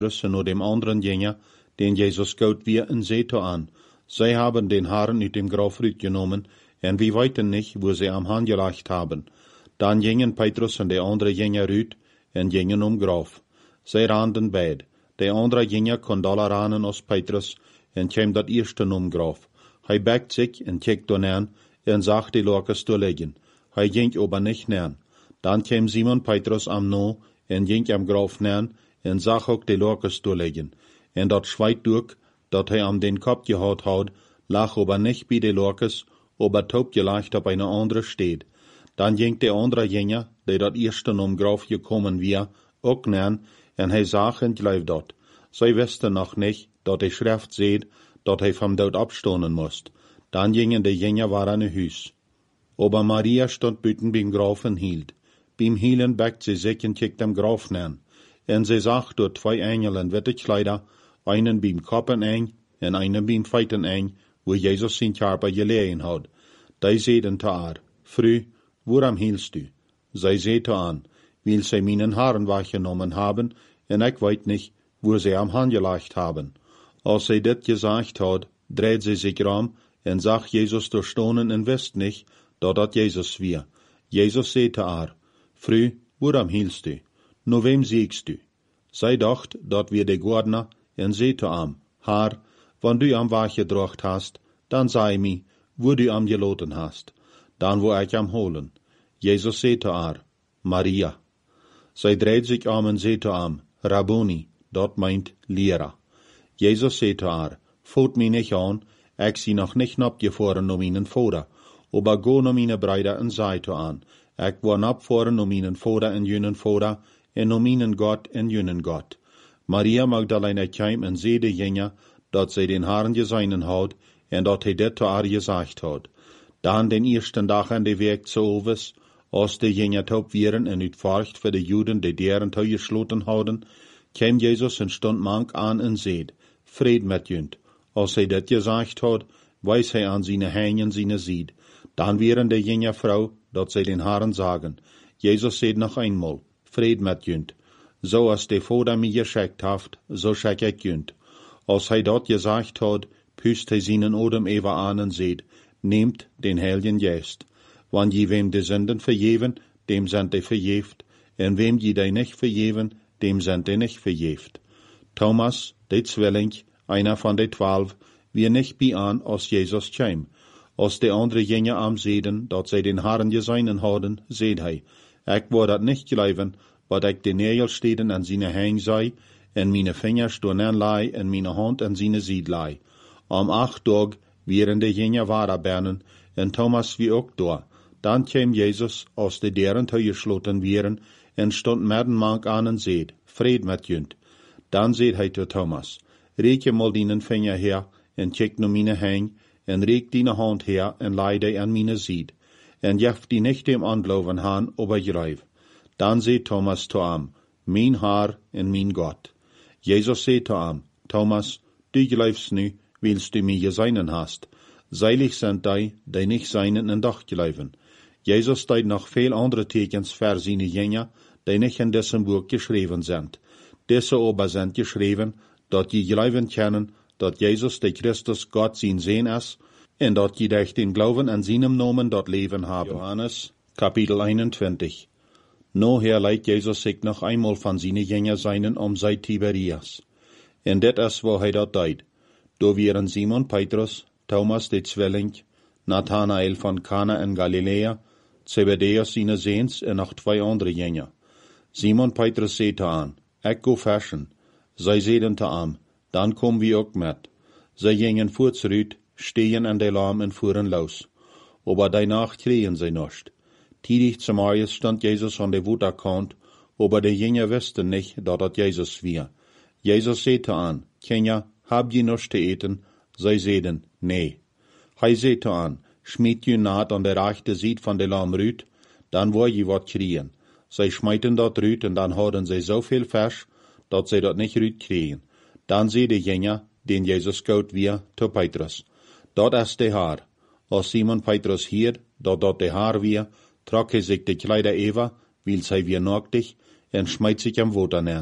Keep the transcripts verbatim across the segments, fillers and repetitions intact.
Petrus und nur dem anderen Jünger, den Jesus gaut wir in Seto an. Sie haben den Haaren uit dem Graf genommen, und wir weiten nicht, wo sie am Hand gelegt haben. Dann gingen Petrus und der andere Jünger uit und gingen um Graf. Sie randen beid. Der andere Jünger kon alle ranen als Petrus und kwam dat erste um Graf. Hij bekt sich und kijkt dan aan und zag die Lokes te liggen. Hij ging aber nicht nähen. Dann kwam Simon Petrus am No und ging am Graf nähen und zag ook die Lokes te liggen. Und dat schweit durch, dat hij am den Kopf gehaut hat, lag aber nicht bei de Lokes, aber taub gelegt auf eine andere steht. Dann ging der andere Jünger, der dat erste um Graf gekommen wir, ook nähen, und hij zag und gleich dort. Sie wussten noch nicht, dat die Schrift seht, dat hij vom Tod abstonen musst. Dann gingen die Jünger war an ein Hüs. Aber Maria stond büten beim Graf und hielt. Beim Hielen backt sie sich und kijkt am Graf nähen. Und sie sagt dort zwei Engel in witte Kleider, einen beim Koppen eng und einen beim Feiten eng, wo Jesus sein Körper gelegen hat. Die seiden zu haar, Frü, woran hielst du? Sie sehte an, weil sie meinen Haaren weggenommen haben, und ich weiß nicht, wo sie am Hand gelegt haben. Als sie dit gesagt hat, dreht sie sich rum und sagt Jesus durchstonen und wisst nicht, dat dat Jesus wir. Jesus sehte haar, Frü, woran hielst du? Nu wem siegst du? Sie dacht, dat wir de Gordner, und sehte am, Haar, wann du am Wach gedrocht hast, dann sei mi, wo du am geloten hast. Dann wo ich am holen. Jesus sehte haar, Maria. Sie dreht sich um und sehte am, Rabboni, dort meint Lehrer. Jesus sehte haar, fout mi nicht an, ich sie noch nicht abgefahren um ihnen Vater, aber go um ihnen Brüder und seite an, ich war abfahren um ihnen Vater und jünen Vater, und um ihnen Gott und jünen Gott. Maria Magdalena kam und seh die Jünger, dat sie den Haaren geseinen hat, und dat he dit zu haar gesagt hat. Dann den ersten Tag an de Weg zu Oves, als die Jünger taub wären und uit Furcht für die Juden, die deren Tau geschloten hadden, kam Jesus und stund mank an und seht, Fried mit jünt. Als hij dit gesagt hat, weis hij an seine Hängen seine Sied. Dann wären die Jünger Frau, dat sie den Haaren sagen. Jesus seht noch einmal, Fried mit jünt. So als der Vater mir geschickt haft, so schick ich jünt. Als hij dort gesagt hat, püst hij seinen Odem ewa an und seht, nehmt den Heiligen Geist. Wann je wem de Sünden vergeven, dem sind die verjeft, en wem je die nicht vergeven, dem sind die nicht verjeft. Thomas, der Zwilling, einer von den Zwölf, wir nicht bei an, als Jesus kam. Als die andere Jünger am sehen, dat sie den Haaren geseinen hadden, seht hij, ich war dat nicht glauben, wat ich den Nägelsteden an seine Hänge sei, en meine Finger stonden lei, en meine Hand an seine Sied lei. Am acht Tag wären die Jünger Waderbernen, en Thomas wie auch da. Dann kam Jesus, als die deren Tau geschloten wären, en stond mitten mank an und seht, Fried mit jünt. Dann seht hij zu Thomas, reik mal deinen Finger her, en kijk no meine Hänge, en reik deine Hand her, en lei die an meine Sied. En jef die nicht dem Anglauben han, aber greif. Dann seht Thomas zu am, mein Haar en mein Gott. Jesus seht zu am, Thomas, du greifst nu, willst du mir geseinen hast. Seilig sind die, die nicht seinen en doch gleifen. Jesus deed noch veel andere Tekens für seine Jünger, die nicht in diesem Buch geschrieben sind. Diese aber sind geschrieben, dat die glauben können, dat Jesus der Christus Gott sein Sehn ist, und dat die durch den Glauben an seinem Namen dort Leben haben. Johannes, Kapitel einundzwanzig. Noher leidt Jesus sich noch einmal von seinen Jünger seinen um seit Tiberias. Und das ist, wo er dort deed. Da wären Simon Petrus, Thomas der Zwilling, Nathanael von Kana in Galiläa, Zebedäus seine Sehns und noch zwei andere Jünger. Simon Petrus sehte an, ich go fischen. Sie sehten am, dann kommen wir auch mit. Sie gingen vorzurüt, stehen an der Lahm und fuhren los. Aber danach kriegen sie nicht. Tidig zum Morgens stand Jesus an der Wutterkant, aber die Jünger wussten nicht, dass das Jesus war. Jesus sehte an, Kinder, habt ihr nichts zu eten? Sie sehten, nee. Hij sehte an, schmied je naht an der rechte Seite von der Lahm rüt, dann wo je wat kriegen. Sie schmeiten dort rüt und dann hadden sie so viel Fisch, dat sie dort nicht rüt kriegen. Dann seh die Jünger, den Jesus gaut wir, zu Petrus. Dort ist der Haar. Als Simon Petrus hier, dort dort der Haar wir, trok er sich die Kleider eva, weil sie wir nacktig, und schmeit sich am Wasser nähen.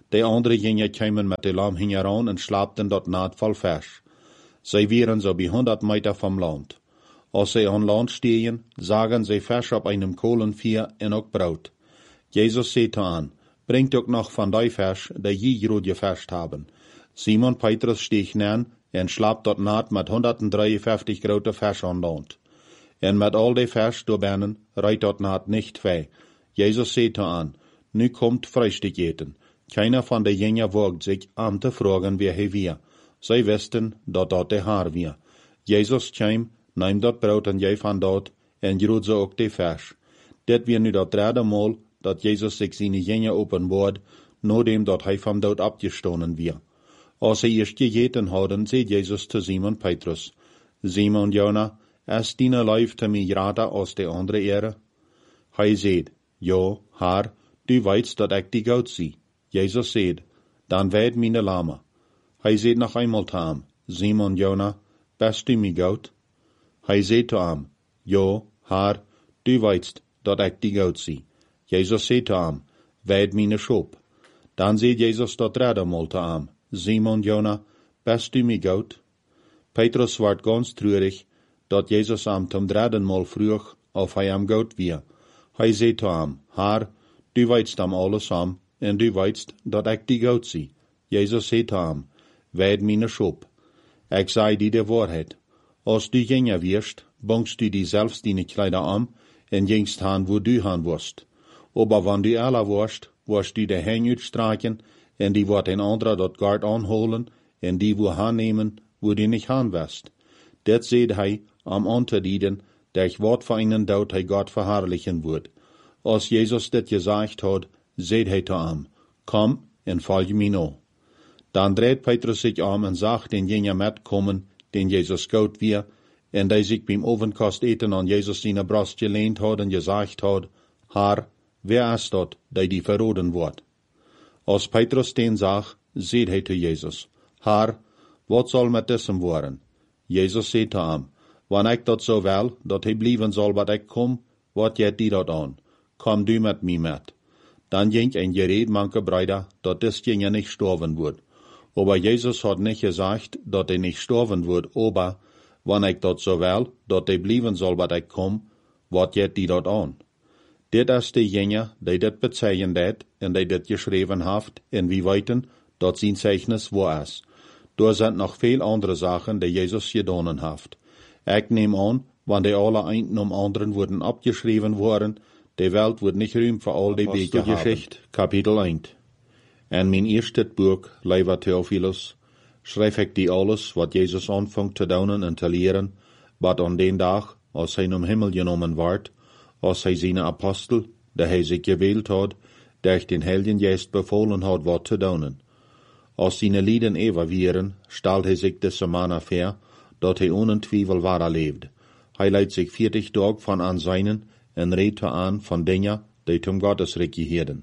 De andere gingen kwamen met de lam hingeran en slaapten dort naad vol vers. Zij waren zo bij honderd meter vom land. Als zij aan land stehen, zagen zij vers op einem kolenvier en ook brood. Jezus zei aan, bringt ook nog van die vers, die je groot geverst hebben. Simon Petrus steeg neer en slaapt dort naad met honderddrieënvijftig grote vers aan land. En met al die vers doorbinnen, rijdt dort naad niet wei. Jezus zei aan, nu komt Frühstück eten. Keiner van de Jünger wagt sich, aan te vragen wie hij weer. Zij wisten dat dat de haar weer. Jezus kwam, nam dat brood en jij van dat, en groet ze ook de vers. Dit weer nu dat derde maal, dat Jezus zich zijn Jünger openbaart, nadat dat hij van dood abgestonen weer. Als hij eerst gegeten hadden, zei Jezus te Simon Petrus, Simon Jona, is dine lijf te mij grader als de andere ere? Hij zei, ja, haar, du weißt dat ik die goud zie. Jezus zei, dan weet mijn lama. Hij zei nog eenmaal te hem, Simon Jona, bist du mij goud? Hij zei te hem, ja, haar, du weißt dat ik die goud zie. Jezus zei te hem, weet mijn schop. Dan zei Jezus dat derde maal te hem, Simon Jona, bist du mij goud? Petrus werd ganz treurig, dat Jezus hem zum dritten Mal vroeg, of hij hem goud weer. Hij zei te hem, haar, du weißt hem alles am, en du weißt dat ik die goud zie. Jezus zei te hem, weet mijn schop. Ik zei die de waarheid. Als du Jünger wirst, bangst du die selbst deine Kleider am, en gingst han wo du han wirst. Aber wann du aller warst, wirst du de Hänge uitstreichen, en die wordt een anderer dat Gard aanholen, en die wo han nemen, wo du nicht han wirst. Dat zeid hij, am antedieden, dat wat voor einen dood hij Gott verherrlichen wird. Als Jezus dit gezegd had, zeid hij te hem, kom en volg mij na. Dan dreht Petrus sich om en zag den Jünger metkommen, den Jezus goud weer, en die zich beim Ovenkost eten aan Jezus zijn Brust geleend had en gezegd had, Haar, wer is dat, die die verroden wordt? Als Petrus den zag, zeid hij te Jezus, Haar, wat zal met diesem worden? Jezus zei te hem, wanneer ik dat zo wil, dat hij blijven zal wat ik kom, wat jet die dat aan? Kom du met mij met. Dan ging een gereed manke Bruder, dat dis Jünger nicht sterben wird. Aber Jesus hat nicht gesagt, dat hij nicht sterben wird, aber, wanneer ik dat zo wil, dat hij blijven zal wat ik kom, wat jet die dat aan? Dit is de Jünger, die dit bezeigen deed, en die dit geschreven heeft, en wie weten, dat zijn Zeichnis waar is. Door zijn nog veel andere Sachen, die Jesus gedaan heeft. Ik neem aan, wanneer die alle einen um anderen worden abgeschreven worden, de Welt wordt niet ruim voor al die Wege Geschichte, Kapitel één. En mijn eerste boek, lieber Theophilus, schrijf ik die alles, wat Jezus aanvangt te doen en te leren, wat aan den dag, als hij om Himmel genomen wordt, als hij zijn Apostel, die hij zich gewählt had, durch den Heiligen Geist befohlen had wat te doen. Als zijn lieden eeuwig wieren, stelt hij zich deze Mann ver, dat hij ohne Twijfel wahrer leeft. Hij leidt zich vierzig Tage van aan zijnen, en redt aan van dingen, die zum Gottesreich gehören.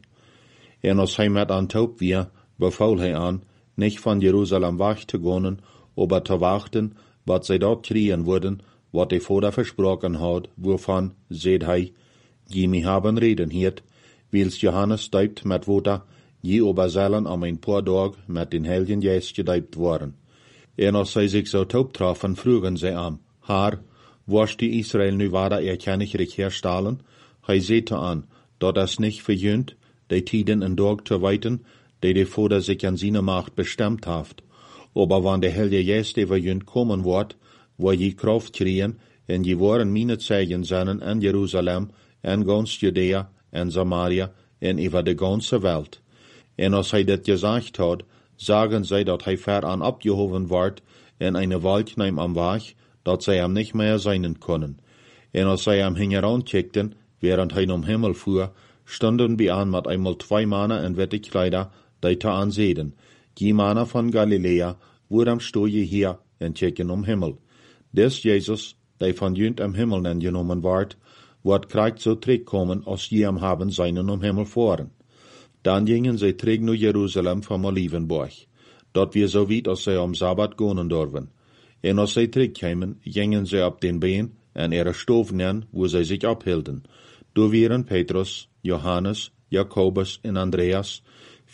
En als hij met aan taub weer, befaul hij aan, nicht van Jerusalem weg te gaan, aber te wachten, wat zij dort kriegen würden, wat hij vorder versprochen had, wovon, seht hij, je mij haben reden hiert, wils Johannes deupt met water, je aber zullen om een paar dag met den Heiligen Geist gedeupt worden. En als zij zich zo taub trafen, vroegen zij aan, Haar, was die Israel nu wahrer erkennlich herstellen? Hij zeete aan, dat is nicht verjünt, die Tiden en Dag te weiten, die de Vater sich an seine Macht bestimmt haft. Aber wann der Heilige Geist verjünt kommen wird, wo je Kraft kriegen, en je waren meine Zeichen zijn in Jerusalem, en ganz Judäa, en Samaria, en über de ganze Welt. En als hij dit gesagt hat, sagen zij dat hij ver aan abgehoven wordt, en eine Welt neem am Weg, dat zij hem nicht mehr sein können. En als zij hem hingerankijkten, während hij om Himmel fuhr, stonden bij aan met einmal zwei Männer in witte Kleider, die te aanzeden. Die Männer van Galilea, worden stoje hier en kijken om Himmel. Des Jesus, die van jünt am Himmel genomen wordt, wordt krijgt zo terugkomen als je hem haben seinen om Himmel voren. Dan gingen zij terug naar Jeruzalem van Olivenberg, dat wir so weit als zij om Sabbat gaan durven. En als zij terugkwamen, gingen zij op den been en ihre stoven aan, wo zij zich ophielden. Door waren Petrus, Johannes, Jakobus en Andreas,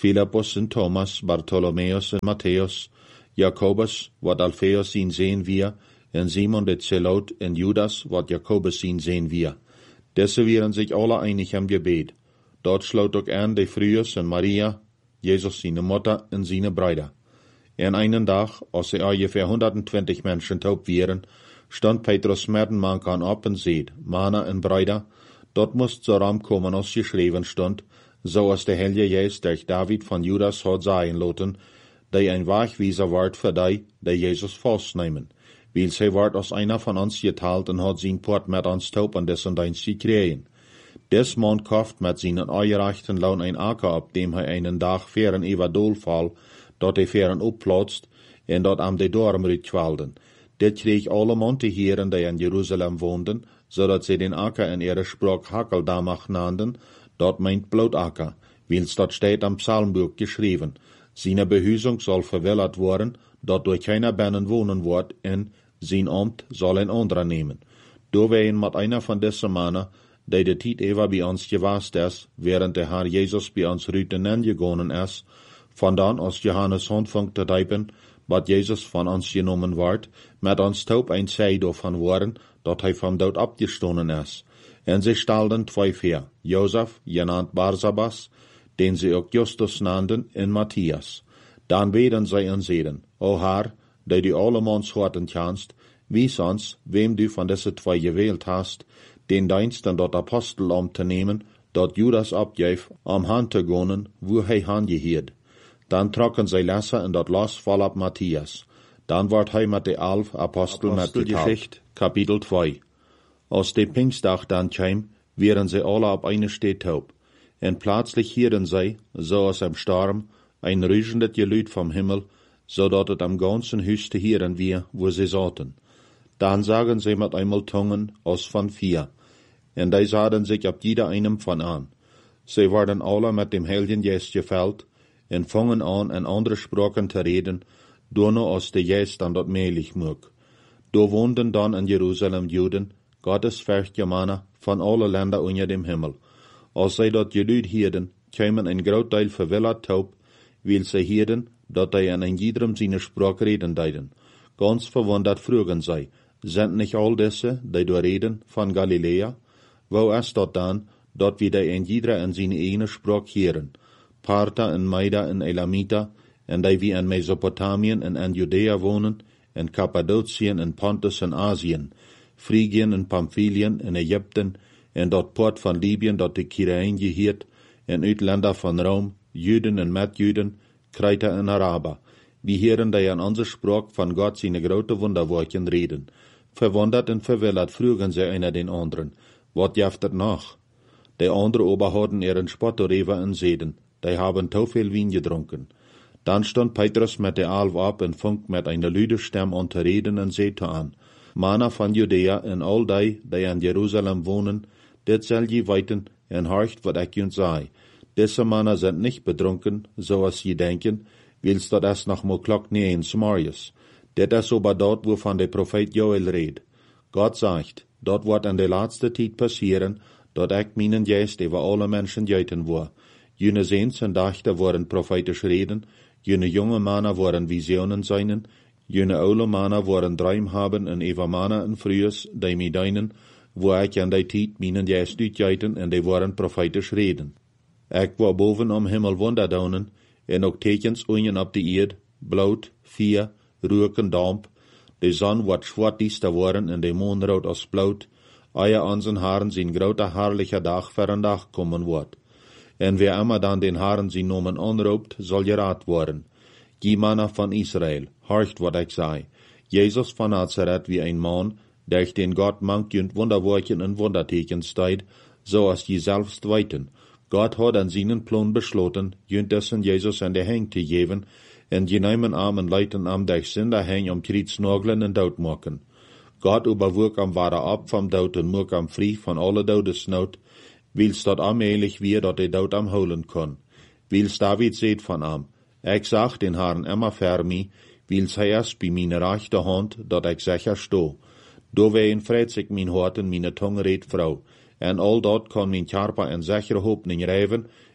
Philippus en Thomas, Bartholomäus en Matthäus, Jakobus, wat Alpheus zien zien wir, en Simon de Zelot en Judas, wat Jakobus zien zien wir. Desse waren sich alle einig am Gebet. Dort sloot ook aan de Fruus en Maria, Jesus seine Mutter en seine Brüder. En einen Tag, als sie ungefähr hundertzwanzig Menschen taub waren, stand Petrus Mertenmank an op en zeid, Mana en Brüder, dort moest zo ram komen als geschreven stond, zoals de Heilige Geest durch David van Judas had zeggen laten, die ein Wegweiser wordt voor die, die Jesus vastnemen. Weil zij wordt als einer van ons geteilt en had zijn poort met ons taub en dessen dienst gekregen. Des Mann kauft mit seinen eingereichten Lohn ein Acker, ab dem er einen Tag fern über Dolfall, dort er fern upplatzt, en dort am de Dorm rütqualden. Det kreeg alle Monte Heren, die in Jerusalem woonden, zodat sie den Acker in ihre Sprach Hakeldamach nannten, dort meint Bloutacker, wils dort steht am Psalmbuch geschrieben. Seine Behüsung soll verwillert worden, dort durch keiner Binnen wohnen wird, en sein Amt soll ein anderer nehmen. Do wein mit einer von dessen Mannen, die de tijd even bij ons geweest is, während der Herr Jesus bij ons rüten angegangen is, vandaan als Johannes aanvangt te typen, wat Jesus van ons genomen wordt, met ons taub een zijde van worden, dat hij van dood abgestonden is. En ze stelden twee veer, Josef, genannt Barsabas, den ze ook Justus nannten, en Matthias. Dan beden zij en zeiden, O Herr, die du allemans horten kannst, wies ons, wem du van deze twee gewählt hast, den Dienst an dort Apostel om te nemen, dort Judas abgeef, om han te gonen, wo hij hangeheerd. Dan trokken zij lessen en dat los vol op Matthias. Dan wordt hij met de elf Apostel metgeteld. Kapitel twee. Als de Pfingstdag dan kwam, waren zij alle op eine Stee taub. En plötzlich hielden zij, zoals am Sturm, ein rüschendes Geluid vom Himmel, zodat het am ganzen Huis te hieren wie, wo sie zaten. Dan sagen sie mit einmal Tungen aus von vier, en die sahen sich ab jeder einem von an. Sie werden alle mit dem Heiligen Geist gefällt, en fangen an, in andere Sprachen zu reden, nur als der Geist dann dort mählich mög. Do wohnten dann in Jerusalem Juden, gottesfürchtige Männer von allen Ländern unter dem Himmel. Als sie dort Gelüd hielten, kämen ein Großteil verwillert taub, weil sie hielten, dat die in ein jedem seine Sprache reden deiden. Ganz verwundert frugen sie, sind nicht all diese, die do reden, von Galiläa? Wo ist dort dann, dort wie die in jeder in seine eigene Sprache hören? Parther und Meida und Elamita, und die wie in Mesopotamien und in Judäa wohnen, in Kappadokien und Pontus und Asien, Phrygien und Pamphylien in Ägypten, und dort Port von Libyen, dort die Kyrein gehiert, und Utländer von Rom, Juden und Metjuden, Kreiter und Araber. Wie hören die an unserer Sprache von Gott seine große Wunderworken reden. Verwundert und verwillert frugen sie einer den anderen, wat jaftet nach? Die andere aber hatten ihren Spottorever und Seden, die haben zu viel Wein getrunken. Dann stand Petrus mit der Alf ab und fängt mit einer lüde Stimme an zu reden und sagte an, Männer von Judäa und all die, die in Jerusalem wohnen, det soll je weiten und horcht, wat ich uns sei. Diese Männer sind nicht betrunken, so als sie denken, willst dat es noch mal klock neun Samarias. Det ist aber dort, wovon der Prophet Joel redet. Gott sagt, dort wird in der letzten Zeit passieren, dort ich meinen Geist über alle Menschen geiten wo. Jene Sehns und Dachte worden prophetisch reden, jene junge Männer worden Visionen seinen, jene aule Männer worden Träum haben und über Männer und Frühes, die mir deinen, wo ich an der Zeit meinen Geist utgeiten und die worden prophetisch reden. Ich war boven am Himmel wunderdaunen, en ook tekens unjen op de eerd, bloot, vier, rook en damp, de zon wat zwartdiester worden en de maan rood als bloot, eie aan zijn haren zijn grote herrliche dag voor een dag komen wordt. En wer immer dan den Herren zijn nomen anroept, zal geraad worden. Die Männer van Israel, horcht wat ik zei. Jesus van Nazareth wie ein Mann, durch den Gott manchjünd Wunderworken en Wundertekens steid, so als je selbst weiten. Gott hat an seinen Plan beschlossen, jünd dessen Jesus an der Heng zu geben, en die nehmen armen Leuten am durch Sünder Heng am Krieg nagelen en dood maken. Gott überwog am wahre ab vom Dood en moog am frei von alle Dodesnood, wils dat allmählich wie dat de Dood am holen kon. Wils David seht von am, ich sag den Herrn immer für mi, wils hij ist bei meine rechte Hand, dat ich sicher sto. Do wein freut sich mein Hort en meine Tongue red Frau. En al dat kan mijn Körper en sichere Hoffnung reiven,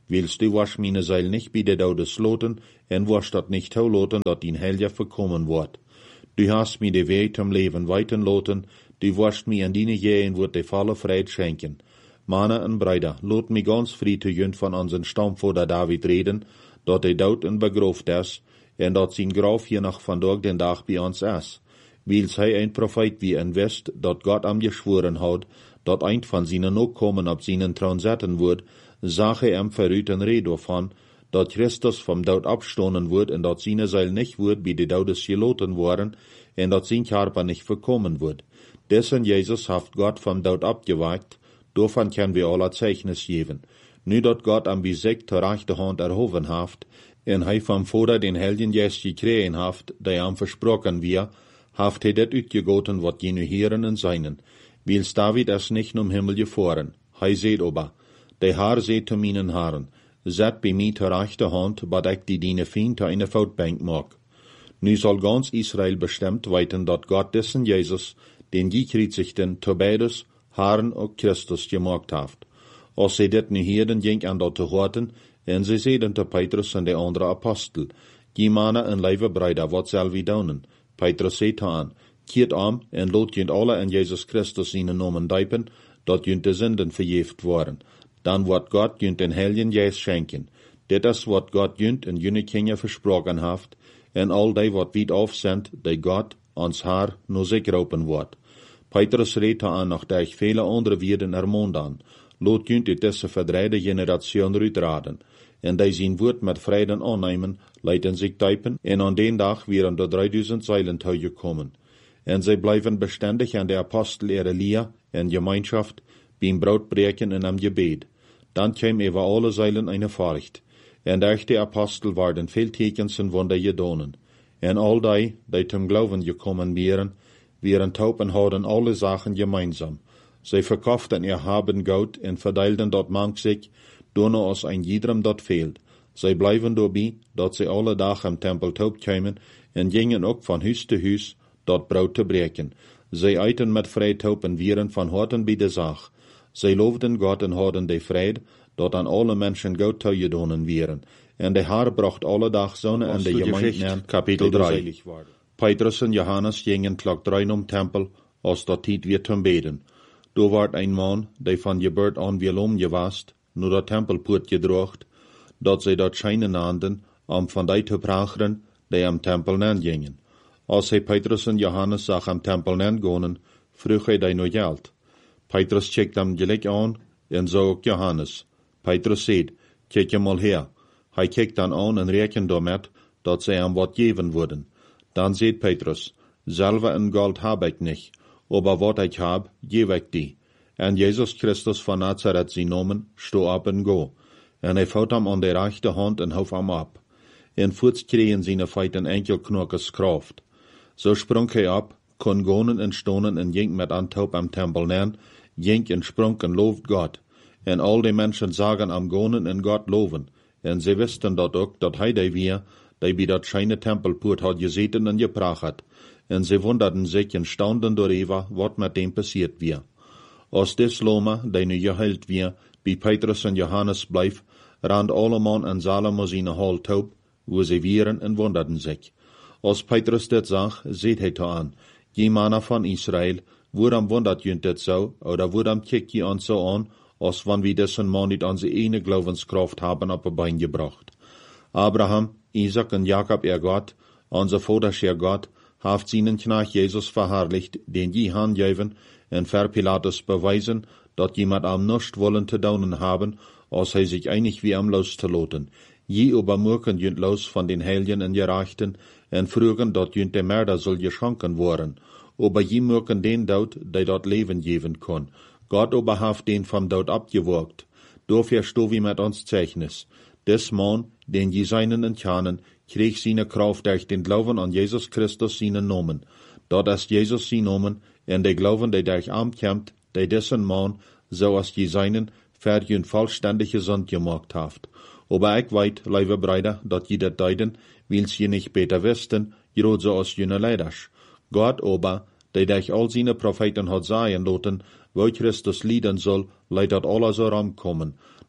Willst du wasch meine Seil nicht bei der Daudes loten, en wasch dat nicht hau loten, dat din Helja verkommen wordt. Du hast mir de Weg zum Leben weiten loten, du wascht mir an dine Jähen wird de volle Freiheit schenken. Mana en Breider, lot mi ganz frei te jünd van unseren Stammvater David reden, dat hij dood en begrooft is, en dat zijn graf hier nog vandaag den dag bij ons is. Wils hij een profeet wie en wist, dat God am geschworen had, dat eind van zijn Nachkommen op zijn troon zetten wordt, zag hij hem verruit een rede van, dat Christus vom dood abstonen wordt, en dat zijn zeil niet wordt bij de doodes geloten worden, en dat zijn Körper niet verkommen wordt. Dessen Jezus heeft God vom dood abgeweckt, daarvan kunnen we alle Zeichnis geven. Nu dat God am Besieg ter rechte Hand erhoven heeft, en hij vom Vader den Heiligen Geist gekregen heeft, die am versprochen wir, heeft hij dat uitgegoten wat jene Heeren en seinen. Wils David es nicht um Himmel gefahren. Hij seht aber, de Haar seht zu meinen Haaren, zet bij mij ter rechte Hand, wat ik die dine Feind ter eine Voetbank mag. Nu soll ganz Israel bestimmt weten dat God dessen Jesus, den gekreuzigten, ter beides Haaren und Christus gemaakt heeft. Als zij dit nu hielden, ging aan dat te horen, en zij zeiden te Petrus en de andere apostel, die mannen en lijve breider, wat zal we doen? Petrus zei aan, keert om en laat junt alle in Jezus Christus zijn namen dijpen, dat junt de zinden vergeeft worden. Dan wordt God junt den Heiligen Geist schenken. Dit is wat God junt in junne kinderen versproken heeft, en al die wat wiet afzendt, die God ons haar naar zich roepen wordt. Petrus reed aan, nachdem ich vele andere Wirden ermond aan, laat junt uit deze verdreide generation uitraden, en die zijn woord met vreden aannemen, leiden zich typen, en aan den dag wären de drieduizend Zeilen gekommen. En zij blijven bestendig aan de apostel Elia en Gemeinschaft, beim Brotbreken en am Gebet. Dan kwam over alle Zeilen eine Furcht, en durch de apostel waren veel tekens en wunder gedonen. En al die, die zum Glauben gekommen wären, wären taub en hadden alle Sachen gemeinsam. Zij verkauften ihr Haben Goud en verdeilten dat mank sich, doorno als ein jedrem dat fehlt. Zij blijven daarbij, dat zij alle dagen im Tempel taub kwamen, en gingen ook van huis te huis, dat brood te breken. Zij eiten met vrij taub en wieren van harten bij de zaak. Zij loofden God en hadden de vrede, dat aan alle mensen Goud toegedonen wieren. En de Haar bracht alle dag zonne en de gemeenten, kapitel drie. Petrus en Johannes gingen klok drie om Tempel, als dat tijd weer te beden. Daar werd een man, die van geboorte aan wielom gewast, naar de tempelpoort gedroogd, dat zij dat schijnen naanden, om van die te pragen, die am Tempel nen gingen. Als hij Petrus en Johannes zag am Tempel nen gaan, vroeg hij die nog geld. Petrus checkt hem gelijk aan, en zo ook Johannes. Petrus zei, kijk je mal her. Hij kijkt dan aan en rekent daarmee, dat zij hem wat geven worden. Dan zei Petrus, selber en Gold heb ik niet, aber wat ik heb, geef ik die. En Jezus Christus van Nazareth zijn nomen, sto op en go. En hij vouwt hem aan de rechte hand en hoef hem op. En voorts kregen zijn feiten enkel knokes kracht. Zo sprong hij op, kon gonen en stonen en ging met Antaub am Tempel nen, ging en sprong en looft God. En al die mensen zagen am gonen en God loven. En ze wisten dat ook, dat hij die weer, die bij dat scheine Tempelpoort had gezeten en gepracht had. En ze wonderden zich en staunden doorheen wat met dem passiert weer. Als des Loma, die nu geheilt weer, bij Petrus en Johannes bleef, rand alle man en Salomo zijn hal taub, wo ze wieren en wonderden zich. Als Petrus dit zag, zeet hij aan, je mannen van Israël, waarom wondert junt dit zo, oder waarom kijkt je ons zo aan, als wann wir dessen man niet onze ene Glaubenskraft haben op een bein gebracht. Abraham, Isaac en Jacob, er Gott, onze vaders er Gott, heeft zijn knecht Jesus verherrlicht, den je handgeven, en ver Pilatus beweisen, dat jemand am nicht wollen te daunen haben, als hij zich einig wie am los te loten. Je übermurken junt los van den Heiligen en Gerechten, en vroegen dat junt de Mörder soll geschonken worden. Aber je murken den dood, die dat Leben geven kon. Gott aber heeft den vom Dood abgeworgt. Dafür sto wie mit uns Zeichnis. Des Mann, den je seinen entjanen, kreeg seine Kraft durch den Glauben an Jesus Christus seinen Namen. Dat ist Jesus sein Namen, en de Glauben, die durch am kämmt, die dessen Mann, so als je seinen, für jün vollständig gesund gemacht haft. Aber ich weit, liebe Brüder, dat je dat deiden, wils je nicht beter wisten, gerade so als jüne Leiders. Gott aber, der durch all seine Propheten hat sagen lassen, wo Christus lieden soll, leidt dat alles rankommen.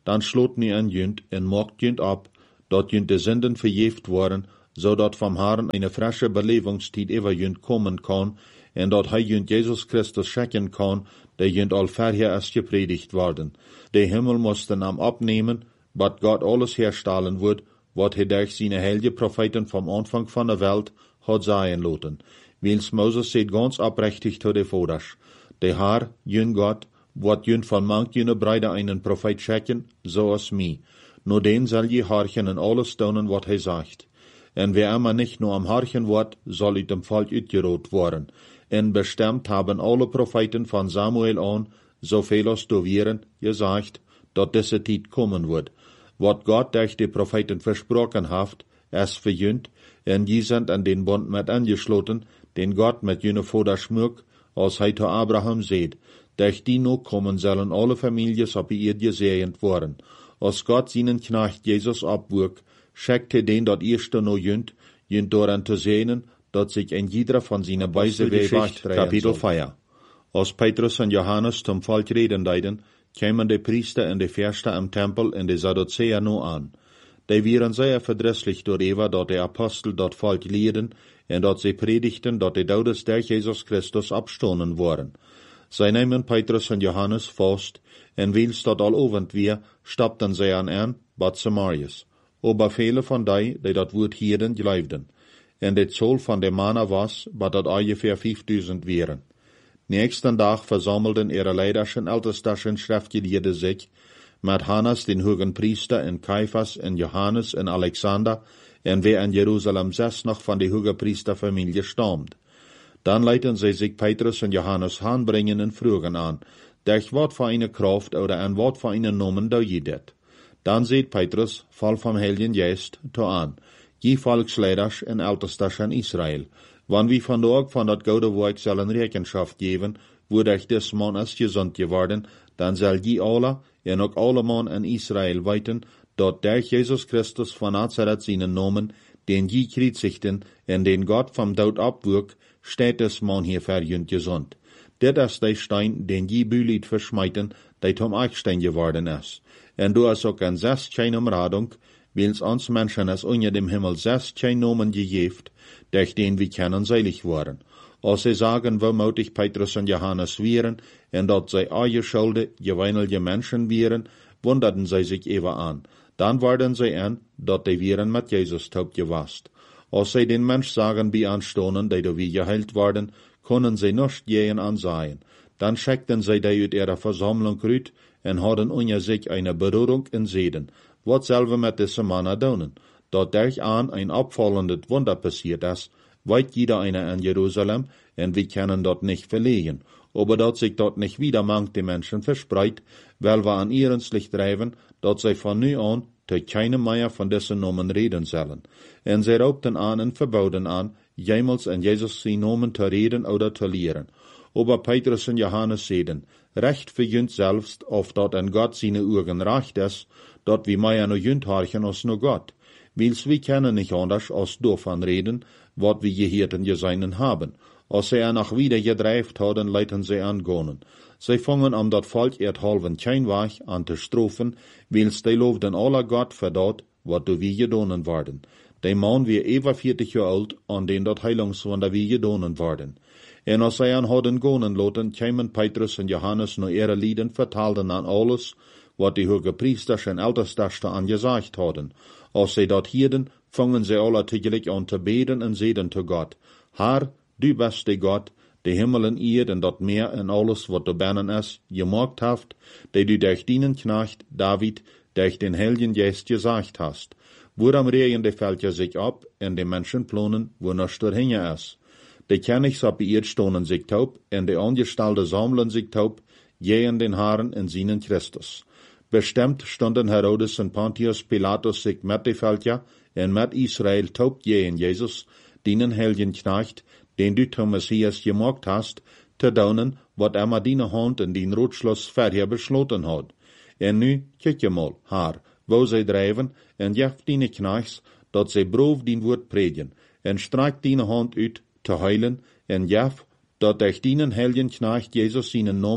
dan sloot nie an junt en mocht junt ab, dat junt de zinden vergeeft worden, zodat vom Herrn eine frische belevingstijd over junt komen kan, en dat hij junt Jezus Christus schenken kan, der junt al verher is gepredigt worden. De Himmel moesten am abnehmen, wat Gott alles herstellen wird, wat hij durch seine heilige Propheten vom Anfang van der Welt hat sagen lassen. Wils Moses seht ganz abrechtig zu de Voders. De Herr, jün Gott, wat jün von manch jüne Breide einen Prophet schenken, so as mi. Nur den soll je harchen en alles tun, wat hij sagt. En wer immer nicht nur am harchen wordt, soll uit dem Volk uitgeroot worden. En bestemmt haben alle Propheten von Samuel an, zoveel als du wären, gesagt, dat diese Tijd kommen wird. Wat Gott durch die Propheten versprochen hat, es verjünt, en die sind an den Bund mit angeschlossen, den Gott mit jene Vater schmück, als hij zu Abraham seht. Durch die noch kommen sollen alle Families op die Erde gesegnet worden. Als Gott seinen Knecht Jesus abwürg, schickt er den dat erste noch jünt, jünt daran zu sehnen, dat sich ein jeder von seiner Beise wegdrehen Kapitel vier. Als Petrus und Johannes zum Volk reden deiden, kämen die Priester und die Fürsten im Tempel und die Sadduzäer nur an. Die wären sehr verdrisslich darüber, dat die Apostel dort Volk lehrten und dat sie predigten, dat die Todes durch Jesus Christus abstonen waren. Sie nehmen Petrus und Johannes fast, und wils dat al ovend wir, stapten sie an an, bad Samarias. Aber viele von die, die dat Wort hielden, geloofden. En de Zoll von de Manna was, wat dat ungefähr vijfduizend wären. Nächsten Tag versammelten ihre leiderschen ältesten Schriftgelehrte sich, mit Hannas den hohen Priester en Kaiphas en Johannes en Alexander, en wer in Jerusalem selbst noch von der hohen Priesterfamilie stammt. Dann leiten sie sich Petrus und Johannes hanbringen en fragen an, durch wat für eine Kraft oder an wat für einen Namen da je det. Dann sieht Petrus, voll vom Heiligen Geist, to an, je Volksleiders en ältestes in Israel, wann wir von der von dat gode Werk sollen Rechenschaft geben, wo durch des Mann ist gesandt geworden, dann soll je alle, en ook alle Mann in Israel weiten, dat durch Jesus Christus von Nazareth seinen Namen, den je kriegsichten, en den Gott vom Tod abwürg, steht des Mann hier verjünt gesund. Dit is der Stein, den je Bülied verschmeiten, der zum Eichstein geworden ist. En du hast auch ein sechzehn Umradung, wils uns Menschen es unter dem Himmel sechzehn Nomen gegeft, durch den wir kennen selig waren. Als sie sagen, wo mutig Petrus und Johannes wären, en dat sie eure Schulde geweinige Menschen wären, wunderten sie sich eben an. Dann waren sie an, dat die wären mit Jesus taub gewasst. Als sie den Mensch sagen, wie anstonen, die wie geheilt waren, können sie nicht gehen ansehen. Dann schickten sie die uit ihrer Versammlung rüt en hadden unter sich eine Berührung in Seden. Wat selber mit diese Männer tun? Dat durch an ein abfallendes Wunder passiert ist, weit jeder einer in Jerusalem, en wir können dort nicht verlegen. Aber dat sich dort nicht wieder manch die Menschen verspreit, weil wir an ihrens Licht treiben, dat sie von nu an zu keinem mehr von diesen Namen reden sollen. En sie raubten an und verbauten an, jemals in Jesus sie Namen zu reden oder zu lehren. Aber Petrus und Johannes sehen, recht für jünd selbst, auf dat en Gott seine Augen recht ist, dat wir mehr no jünd harchen als no Gott. Wils wir kennen nicht anders als davon reden, wat wir gehörten geseinen haben. Als sie er nach wieder gedreift haben, leiten sie angehen. Sie fangen an dat Volk erdhalven Scheinweg an zu strofen, wils die loofden aller Gott für dat, wat du wie gedonen worden. Die Mann wie über vierzig Jahre alt, an den dat Heilungswunder wie gedonen worden. En als sie an hadden gonen loten, kämen Petrus und Johannes no ihre Lieden vertalten an alles, wat die hoge Priesters en Ältesten angesagt hadden. Als sie dat hielden, fangen sie alle tegelijk an te beden en zeiden zu Gott, Herr, du bist de Gott, de Himmel en Erde en dat Meer en alles wat da binnen is, gemaakt haft, die du durch dienen Knecht David, durch den Heiligen Geist gesagt hast. Worum regen die Völker sich ab, en die Menschen plonen, wo noch dorthin is. Die Königs op die Erde stonen sich taub, en die Angestellte sammeln sich taub, jehen den Herren in seinen Christus. Bestimmt stunden Herodes und Pontius Pilatus sich mit die Völker en mit Israel taub jehen Jesus, dienen Heiligen Knecht, den du zum Messias gemacht hast, zu tun, wat immer deine Hand in den Rotschluss vorher beschlossen hat. En nu, kijk je mal, Herr, wo sie drijven, en jeft deine Knechts, dat sie brof din Wort predigen, en streik deine Hand uit, te heilen, en jef, dat durch deinen Heiligen Knecht Jesus seinen Namen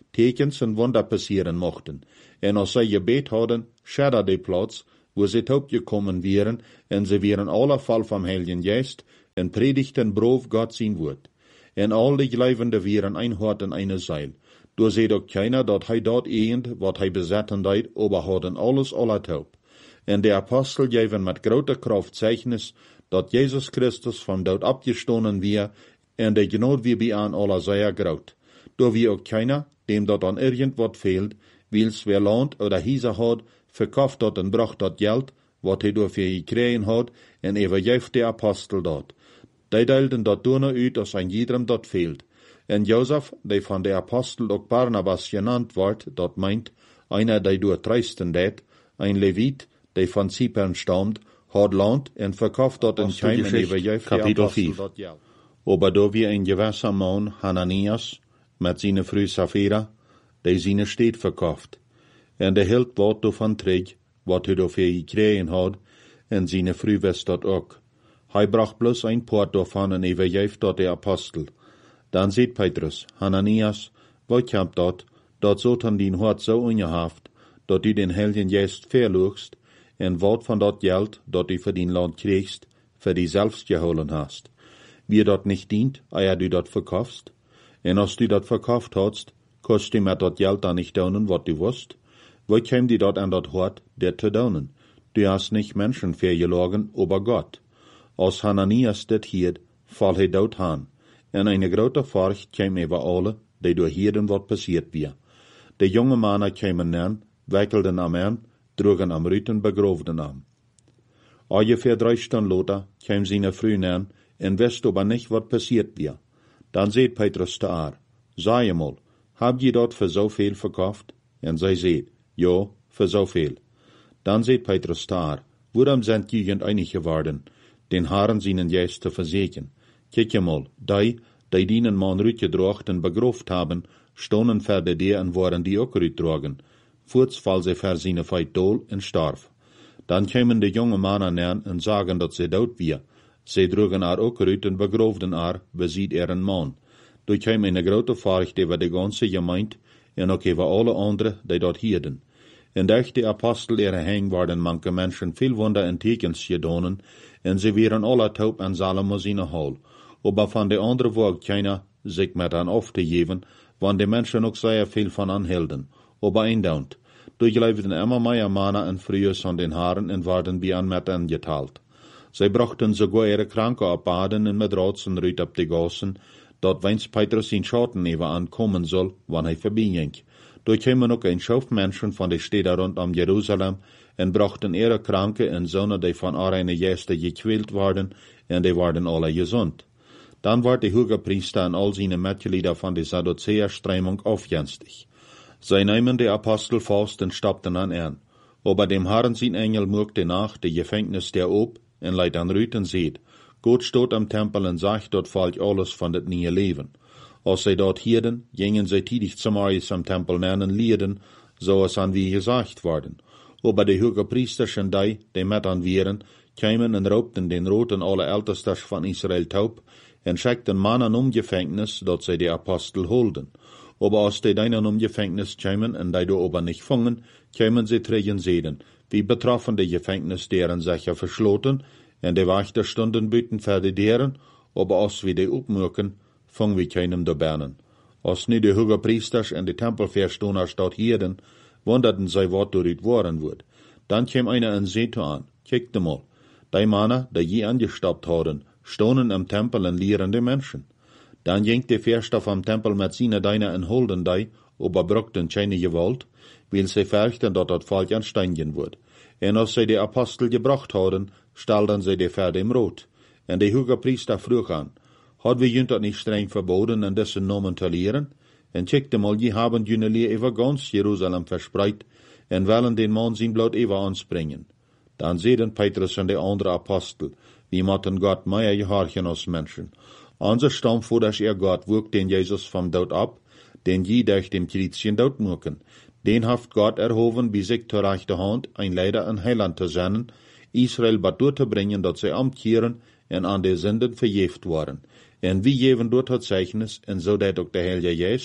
tekens en wunder passieren mochten. En als zij gebed hadden, schedder de plaats, wo sie opgekommen wären, en sie wären alle voll vom Heiligen Geist, en predigten brav Gott sein Wort. En al die Gläubende wären ein Hort en eine Seil. Door zei doch keiner, dat hij dort eend, wat hij bezetten deed, aber hadden alles alle taub. En de Apostel geven met grote kracht Zeichnis, dat Jesus Christus vom Dood abgestoßen wir, en de Gnade wir bei an aller sehr groot. Door wie auch keiner, dem dort an irgendwas fehlt, wils wer Land oder Hiese hat, verkauft dort en bracht dort Geld, wat hij dafür gekriegen hat, en übergeeft de Apostel dort. Die deelden dort nur uit, als ein jedem dort fehlt. En Josef, der von der Apostel auch Barnabas genannt wird, dort meint, einer, der durch Treisten deed, ein Levit, der von Zypern stammt, hat Land en verkauft dort in Keimen übergeeft Kapitel vier. Aber da wir ein gewisser Mann, Hananias, mit seiner Frau Sapphira, der seine Stadt verkauft. En der hielt wat davon trägt, wat er dafür gekriegen hat, en seine Frau wist dat auch. Hij bracht bloß ein Port davon en übergeeft dort der Apostel. Dann sieht Petrus, Hananias, wat kommt dort, dort so an din Hort so ungehaft, dat du den Heiligen Geist verlugst, en wat von dort Geld, dat du für din Land kriegst, für die selbst geholen hast. Wie dort nicht dient, eier du dort verkaufst, en als du dort verkauft hast, kost du mit dort Geld dann nicht daunen, wat du wusst, wat käm die dort an dort Hort, der zu daunen? Du hast nicht Menschen vergelogen, aber Gott. Als Hananias det hiert, fall hij dood han. En eine grote Furcht kwam over alle, die door hierden wat passiert weer. De jonge mannen kwamen aan, wikkelden am aan, droegen am Rüten begroofden am. Ungefähr drei Stunden later kwam seine Frau aan, en wist aber nicht, wat passiert weer. Dann seht Petrus te haar, sei mal, hab je dort für so viel verkauft? En zij seht, ja, für so viel. Dann seht Petrus te haar, warum sind Jugend einig geworden, den Haaren seinen Geist zu verseken? Kijk mal, die, die dienen man rütgedrocht en begroft haben, stonden verder die en waren die ook rütdrogen. Voorts val sie ver seine Feit dol en starf. Dann kämen die junge Mannen an en sagen, dat sie dood wie. Sie drogen haar ook rüt en begroofden haar, besieht er een man. Du käm eine grote Furcht über die ganze Gemeinde en ook über alle andere, die dort hielden. En durch die Apostel ihre Hang waren manche Menschen viel Wunder en Tekens gedonen, en sie wären alle taub an Salomo seine Hall. Aber von der anderen wog keiner sich mit an aufzugeben, wann die Menschen auch sehr viel von anhielten. Aber eindaunt, durchleibten immer mehr Männer und Frühes an den Haaren und waren wie an mit angeteilt. Sie brachten sogar ihre Kranke abbaden und mit Ratsen rüt ab die Gassen, dort wenn's Petrus in Schatten eben ankommen soll, wann er vorbeiging. Dort kämen auch ein Schauf Menschen von den Städten rund um Jerusalem und brachten ihre Kranke und Söhne, die von eine Gäste gequält waren, und die waren alle gesund. Dann ward der Hohepriester und all seine Mitglieder von der Sadduzäer-Strömung aufjenstig. Sie nahmen die Apostel fast und stoppten an an. Aber dem Herrn sein Engel mögte nach, die Gefängnis der Ob, und leid an Rüten seht. Gott steht am Tempel und sagt, dort fällt alles von das neue Leben. Als sie dort hielten, gingen sie tidig zum Marius am Tempel nennen Lieden, so es an wie gesagt worden. Aber die Hohepriesterchen die, die mit an wären, kämen und raubten den Roten alle Ältestes von Israel taub, en schickten Mannen um Gefängnis, dat sie die Apostel holden. Aber als die deinen um Gefängnis kämen und die do aber nicht fangen, kämen sie trägen Seden, wie betroffen die Gefängnis deren sicher verschloten, en die Wächter stunden büten für die deren, aber als wir die upmürken, fangen wir keinem da bernen. Als nie die Hohepriesters und die Tempelverstohners dort hielten, wunderten sie, wat dort waren wird. Dann käm einer in Seto an, kickte mal, die Männer, die je angestoppt hadden, stonen am Tempel en lehrende Menschen. Dann ging der Verstoff am Tempel mit seinen Deiner en holden die, aber brockten keine Gewalt, weil sie fürchten, dat dat Volk ansteigen wird. En als sie die Apostel gebracht hadden, stellten sie die Pferde im Rot. En der Hohepriester frug an, hat wir jünt dat nicht streng verboten, in dessen Namen zu lehren? En checkte mal, die haben jüne Lehr über ganz Jerusalem verspreit, en wollen den Mann sein Blut über anspringen. Dann sehen Petrus und der andere Apostel, wie matten Gott mehr gehorchen als Menschen. Unser Stamm vor, dass er Gott wirkt den Jesus vom Tod ab, den je durch dem Christen Tod mucken. Den haft Gott erhoben, bis sich zur rechten Hand ein Leider und Heiland zu senden, Israel bat durchzubringen, dass sie umkehren und an der Sünden verjeft waren. Und wie jeven dort hat Zeichnis, und so dat auch der Heilige Geist,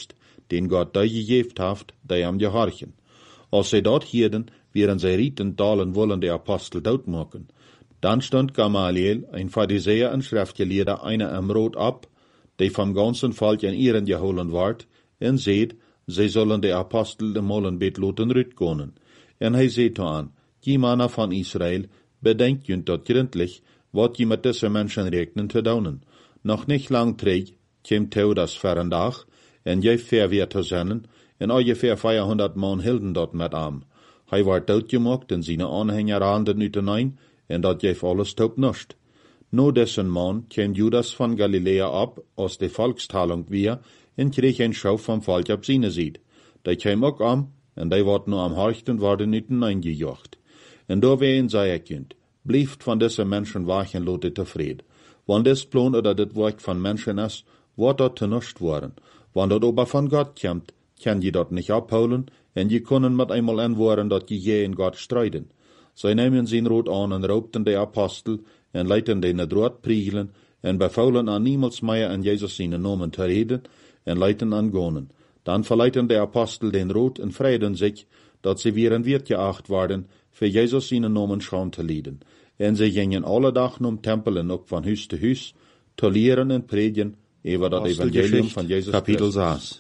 den Gott die gegeft haft, die am gehorchen. Als sie dort hielden, wären sie rieten talen wollen die Apostel doodmaken. Dann stond Gamaliel, ein Pharisäer und Schriftgelehrter, einer am Rot ab, die vom ganzen Volk in ihren geholen ward, und seht, sie sollen die Apostel dem Molenbeet loten rütgonen. Und hij seht an, die Männer von Israel, bedenkt jünt dort gründlich, wat je mit diese Menschen regnen te daunen. Noch nicht lang träg, käm Teudas fern Dach, en je fair weer te zennen, en ungefähr vierhundert Mann hielden dort mit am. Hij ward doodgemaakt en zijn Anhänger randen uitenein, en dat geef alles tot nust. No dessen Mann käm Judas von Galiläa ab, aus de Volkstalung wir, en kreeg een schau vom Volk ab seine Sied. Die käm ook am, en die ward no am Horchten worden uitenein gejocht. En da ween zei ik jünt, blieft van deze Menschen wachen lote tevreden. Want des Plan oder dit Werk van Menschen is, wordt dat te nust worden. Want dat aber von Gott kämt, kann je dat nicht abholen, en je kunnen met einmal anwoorden dat je je in Gott streiten. Zij nemen zijn rood aan en roopten de Apostel, en leiten de naar rood priegelen, en bevouwen aan niemals meer in Jezus zijn namen te reden, en leiten aan gonen. Dan verleiten de Apostel den rood en vreden zich, dat ze weer en weer geacht worden, für Jezus zijn namen schaam te leiden. En ze gingen alle dag om Tempel en ook van huis te huis, te leren en predigen, over dat Evangelium van Jezus Kapitel zes.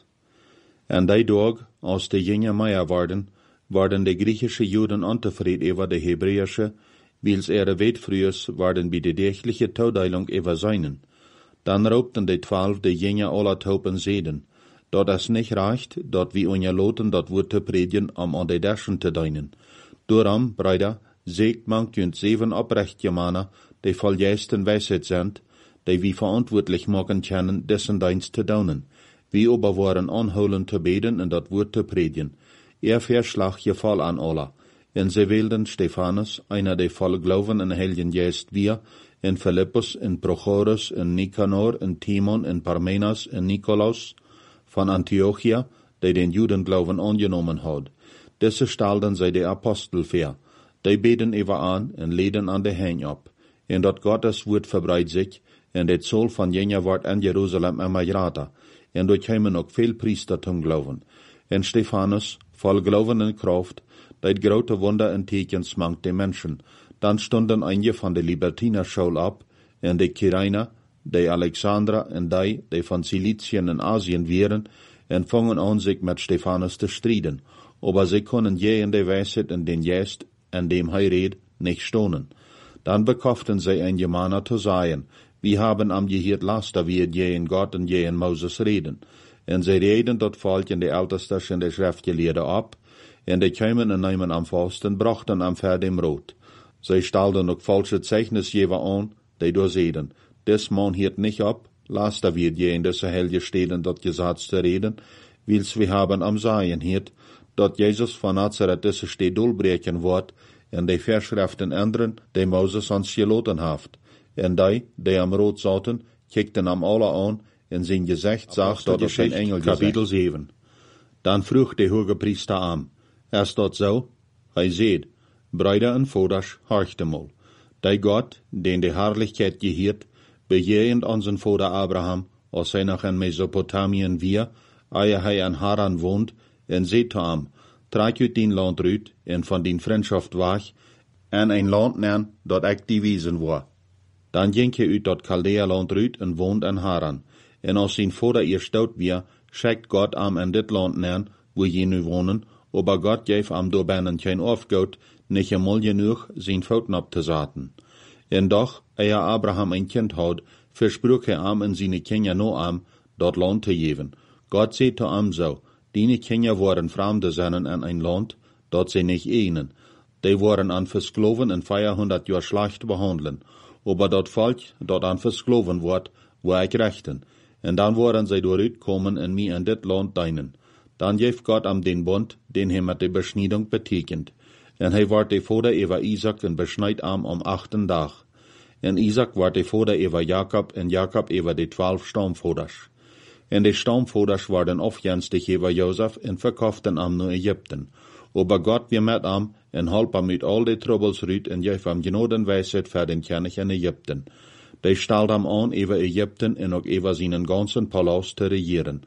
En die dag, als de jingen meer worden, waren de Griechische Juden ontevreden over de Hebräische, wils ihre Weitfrühers waren bij de dergelijke toedeling over seinen. Dan roepten de twaalf de jingen alle hopen zeden, dat es nicht reicht, dat wie unja loten dat woord te predigen, om aan de derschen te dienen. Daarom, Brüder, seegt mangt junt zeven oprechte Männer, die voll juisten Weisheit sind, die wie verantwortlich machen können, dessen Dienst te daunen. Wie aber waren anholen te beten en dat woord te predigen. Er verschlag je voll an alle. En sie wählten Stephanus, einer der voll Glauben en Heiligen Geist wir, en Philippus, en Prochorus, en Nikanor, en Timon, en Parmenas, en Nikolaus, von Antiochia, die den Judenglauben angenommen hat. Diese stalden sie de Apostel vor. Die beten über an en leden an de Hein ab. En dat Gottes Wort verbreitet sich, en det Zoll von jener wort an Jerusalem emigrata, en dort kämen ook veel Priester zum Glauben. En Stephanus, voll Glauben en Kraft, dat grote Wunder en Tekens mangt de Menschen. Dann stunden einige von de Libertiner-Schule ab, en de Kirainer, de Alexandra en die, die von Silizien en Asien wären, en fangen an sich mit Stephanus zu striden. Aber sie können je in de Weisheit en den Geist, en dem hij red, nicht stonen. Dann bekauften sie ein Gemahner zu sagen, wir haben am Gehirn Laster, wie je in Gott und je in Moses reden. En sie reden dort Volk in de Ältesters en de Schriftgelehrten ab, en de kämen en nemen am Fasten, brachten am Pferd im Rot. Sie stalden ook falsche Zeichnis jewe an, die durchsehen. Des Mann hiert nicht ab, Laster wird je in deze Helge steden dat Gesetz zu reden, wils wir haben am Sagen hiert, dat Jesus von Nazareth diese Steh durchbrechen wird, en die Verschriften ändern, die Moses ans geloten haft. En die, die am Rot zaten, kiekten am alle an, en zijn gezicht zag dat er geen Engel Kapitel zeven. Dan vroeg de hoge priester aan, is dat zo? Hij zeid, Brüder en Voders, horchte mal. Die Gott, den de Herrlichkeit gehiert, bejehend an zijn Vater Abraham, als hij nog in Mesopotamien wir, ehe hij in Haran woont, en zei te hem, trek uit dien land uit, en van dien vriendschaft weg, en een land nemen dat ik die wiesen war. Dan ging hij uit dat Chaldea-land uit en woont in Haran. En als zijn vader eerst dood weer, schickt Gott am in dit land nemen, wo je nu wonen, aber Gott geef am door binnen geen afgoed, nicht einmal genug zijn fouten op te zaten. En doch, ehe Abraham ein kind had, versprach hij am en zijn Kinder no am, dat land te geven. Gott zei te am zo, die Kinder waren Fremde seinen in ein Land, dat sie nicht einen. Die waren an Verskloven in vierhundert Jahr schlecht behandeln. Aber dat Volk, dat an Verskloven wordt, war ich rechten. En dan waren sie doorutkomen en mij in dit Land dienen. Dan geeft Gott am den Bund, den hij met de beschneidung betekent. En hij wordt de vader over Isaac en beschneid am am achten dag. En Isaac wordt de vader over Jacob en Jacob over de twaalf stamvoders. En de stamvoders waren afjenstig over Jozef en verkauften am naar Egypten. Aber Gott wir met am en halp am mit al de troubles ruit en geef am genoden wijsheid voor den König in Egypten. Die stalt am an over Egypten en ook over seinen ganzen Palast te regieren.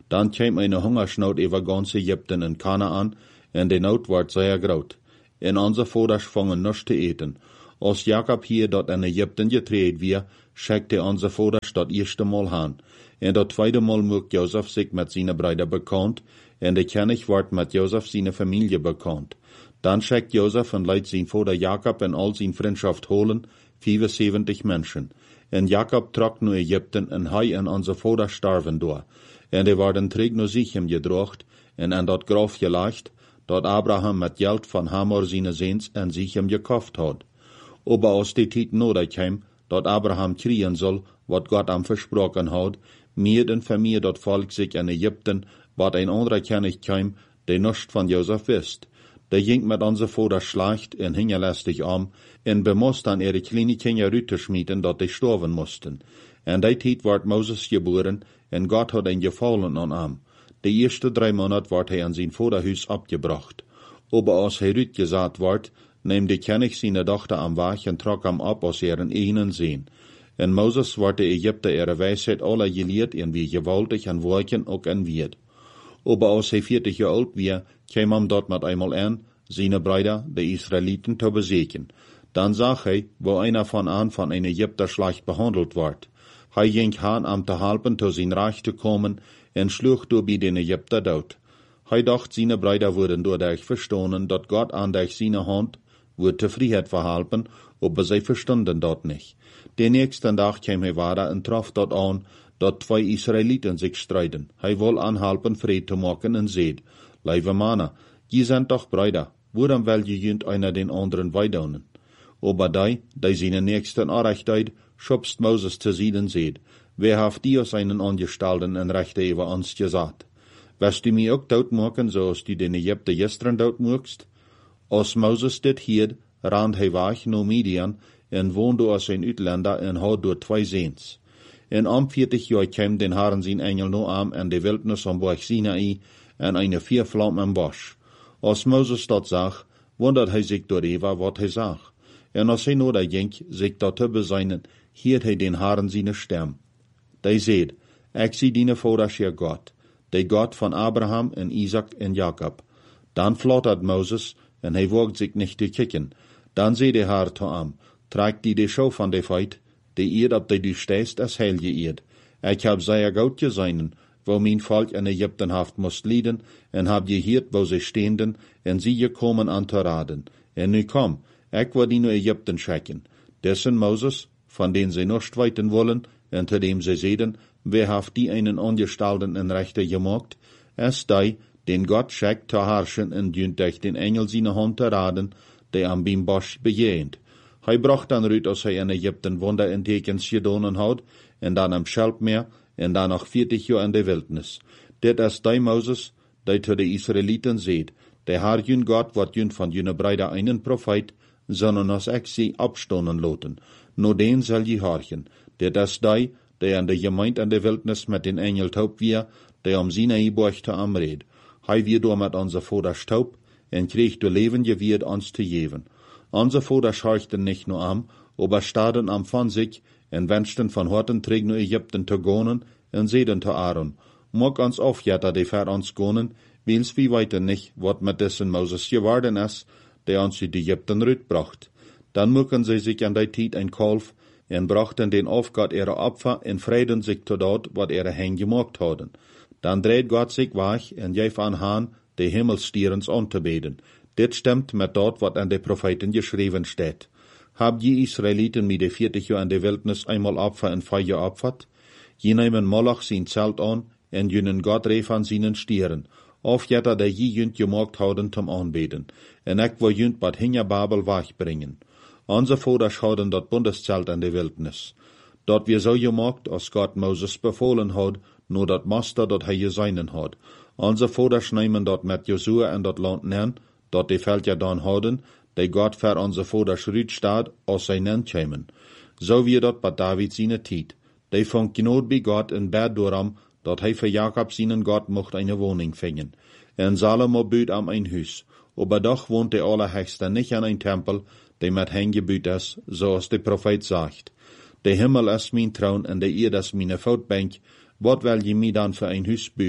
Dann käm eine Hungersnood über ganz Ägypten in Kanaan, en de nood wordt sehr groot. En onze vaders vangen nichts te eten. Als Jacob hier dort in Ägypten getreed weer, schickte onze vaders dat eerste Mal aan. En dat tweede Mal mocht Joseph sich mit seinen Brüdern bekannt, en de König wordt mit Joseph seine Familie bekannt. Dann schickt Joseph und leidt sein Vater Jakob in all sein Freundschaft holen, vierundsiebzig Menschen. En Jakob trok nu Ägypten en hij en onze vader starven door. En de worden terug naar Sichem gedrocht, en aan dat graf gelegd, dat Abraham met geld van Hamor zijn zeens en Sichem gekauft had. Aber als die tijd nodig kwam, dat Abraham kriegen soll, wat Gott am versprochen had, meer en vermeer dat volk zich in Ägypten, wat een andere König kwam, der nichts von Joseph wist. Der ging mit onze vader schlecht en hingerlästig am, en bemoest an ihre kleine Kinder rüterschmieden, dat die sterven mussten. En die tijd werd Moses geboren, en Gott hat ihn gefallen an am. Die erste drei Monate werd hij an sein Vaterhuis abgebracht. Aber als hij rütgesaat werd, neem de König seine Tochter am Weg en trok am ab aus ihren eigenen Sehen. En Moses werd de Ägypter ihre Weisheit alle geleerd en wie gewaltig en wolken ook en wird. Aber als hij vierzig Jahre alt war, kam ihm dort mit einmal an, seine Brüder, die Israeliten, zu besiegen. Dann sah hij, wo einer von an von einem Ägypter schlecht behandelt wird. Hij ging han am te helpen, zu sein Reich zu kommen, en schlug durch bei den Ägypter dood. Hij dacht, seine Brüder würden dadurch verstehen, dat Gott an durch seine Hand würde Freiheit verhelpen, aber sie verstanden dort nicht. Den nächsten Tag kam hij weiter und traf dort an, dat zwei Israeliten sich streiten. Hij wil anhelpen Fried zu machen und seht, lieve Männer, je sind doch Brüder, warum will je jünt einer den anderen weidonen? Aber die, die seine nächsten Anrechtheit, schubst Moses zu Sieden seht, wer haft die aus einen Angestellten en Rechte über uns gesagt? Wirst du mich auch dort machen, so als du den Ägypter gestern dort machst? Als Moses dit hielt, rand hij weg naar Midian en woonde als een Uitländer en had door twee Seens. En am vierzig Jahr kwam den Herrn zijn Engel no am en de Wildnis am Berg Sinai en eine Vierflaum am Bosch. Als Moses dat zag, wundert hij zich door Eva wat hij zag. En als hij no da ging, zich dat te bezinnen, hield hij den Herrn zijn stem. Die zeid, ik zie dine vaders je God, de God van Abraham en Isaac en Jacob. Dan flattert Moses, en hij wagt zich niet te kijken. Dan zei de Herr te am, trag die de schau van de feit, de eerd op die du stehst, als heil je eerd. Ik heb zeer goed gezeinen, wo mijn volk in Ägypten haft moest lieden, en heb je hiert, wo ze steenden, en zie je komen aan te raden. En nu kom, ik wil die naar Ägypten schicken. Dessen Moses, van den ze nicht weiten wollen, en zu dem ze zeiden, wer haft die einen Angestellten en Rechte gemacht, es die, den Gott schickt zu herrschen en dient durch den Engel seine Hand te raden, der am Bim Bosch bejehend. Hij bracht dan uit als hij in Ägypten Wunder en tekens gedonen had, en dan am Schelpmeer, en dan nog vierzig jaar in de Wildnis. Dit is die Moses, die zu de Israeliten zeid, der Herr jün Gott wordt jün van jüne Brüder einen Prophet, sondern als ik sie abstonen loten. No den zal je horchen. Dit is die, der an de Gemeinde in de Wildnis met den Engel taub wie, der am Sinai borchte am Red. Hij wie door met onze vaders taub, en kreeg de leven gewierd ons te geven. Onze vaders horchten nicht nur am, aber staden am von sich, en wenschten von horten träg nur Ägypten te gonen, en zeden te aren. Mok ons aufjetter de ver ons gonen, wils wie weiter nicht, wat mit dessen Moses geworden is, der ons uit Ägypten rütbracht. Dann mucken sie sich an der Tiet ein Kalf, en brachten den Aufgott ihre Opfer, en freiden sich zu dort, wat ihre Hen gemacht hadden. Dann dreht Gott sich weg, en jeif an Hahn, de Himmelstierens anzubeten. Dit stimmt mit dort, wat an de Propheten geschrieben steht. Hab je Israeliten mit de vierzig Jahr in de Wildnis einmal Opfer en Feier opfert? Je nehmen Moloch sein Zelt an, en jünen Gott reef an seinen Stieren. Auf jetter, der je jünt gemacht hadden zum Anbeten. En ek wo jünt bad hinja Babel wegbringen. Onze vaders hadden dat Bundeszelt in de Wildnis. Dat wir so gemacht, als Gott Moses befohlen had, nur dat Master dat hij geseinen had. Onze vaders nemen dat met Josua en dat land nen, dat die Veld dan hadden, die Gott ver onze vaders rüt staat, als zij nen kämen. So wie dat bei David seine Tiet. Die von Gnod bei Gott in Bad Doram, dat hij für Jakob seinen Gott mocht eine Wohnung fingen. En Salomo büt am ein Hus. Aber doch wohnt der Allerhöchste nicht an ein Tempel, der mit hen gebüht ist, so als der Prophet sagt. Der Himmel ist mein Thron und der Erde ist meine Voetbank. Wat will je mir dann für ein Hus bühen?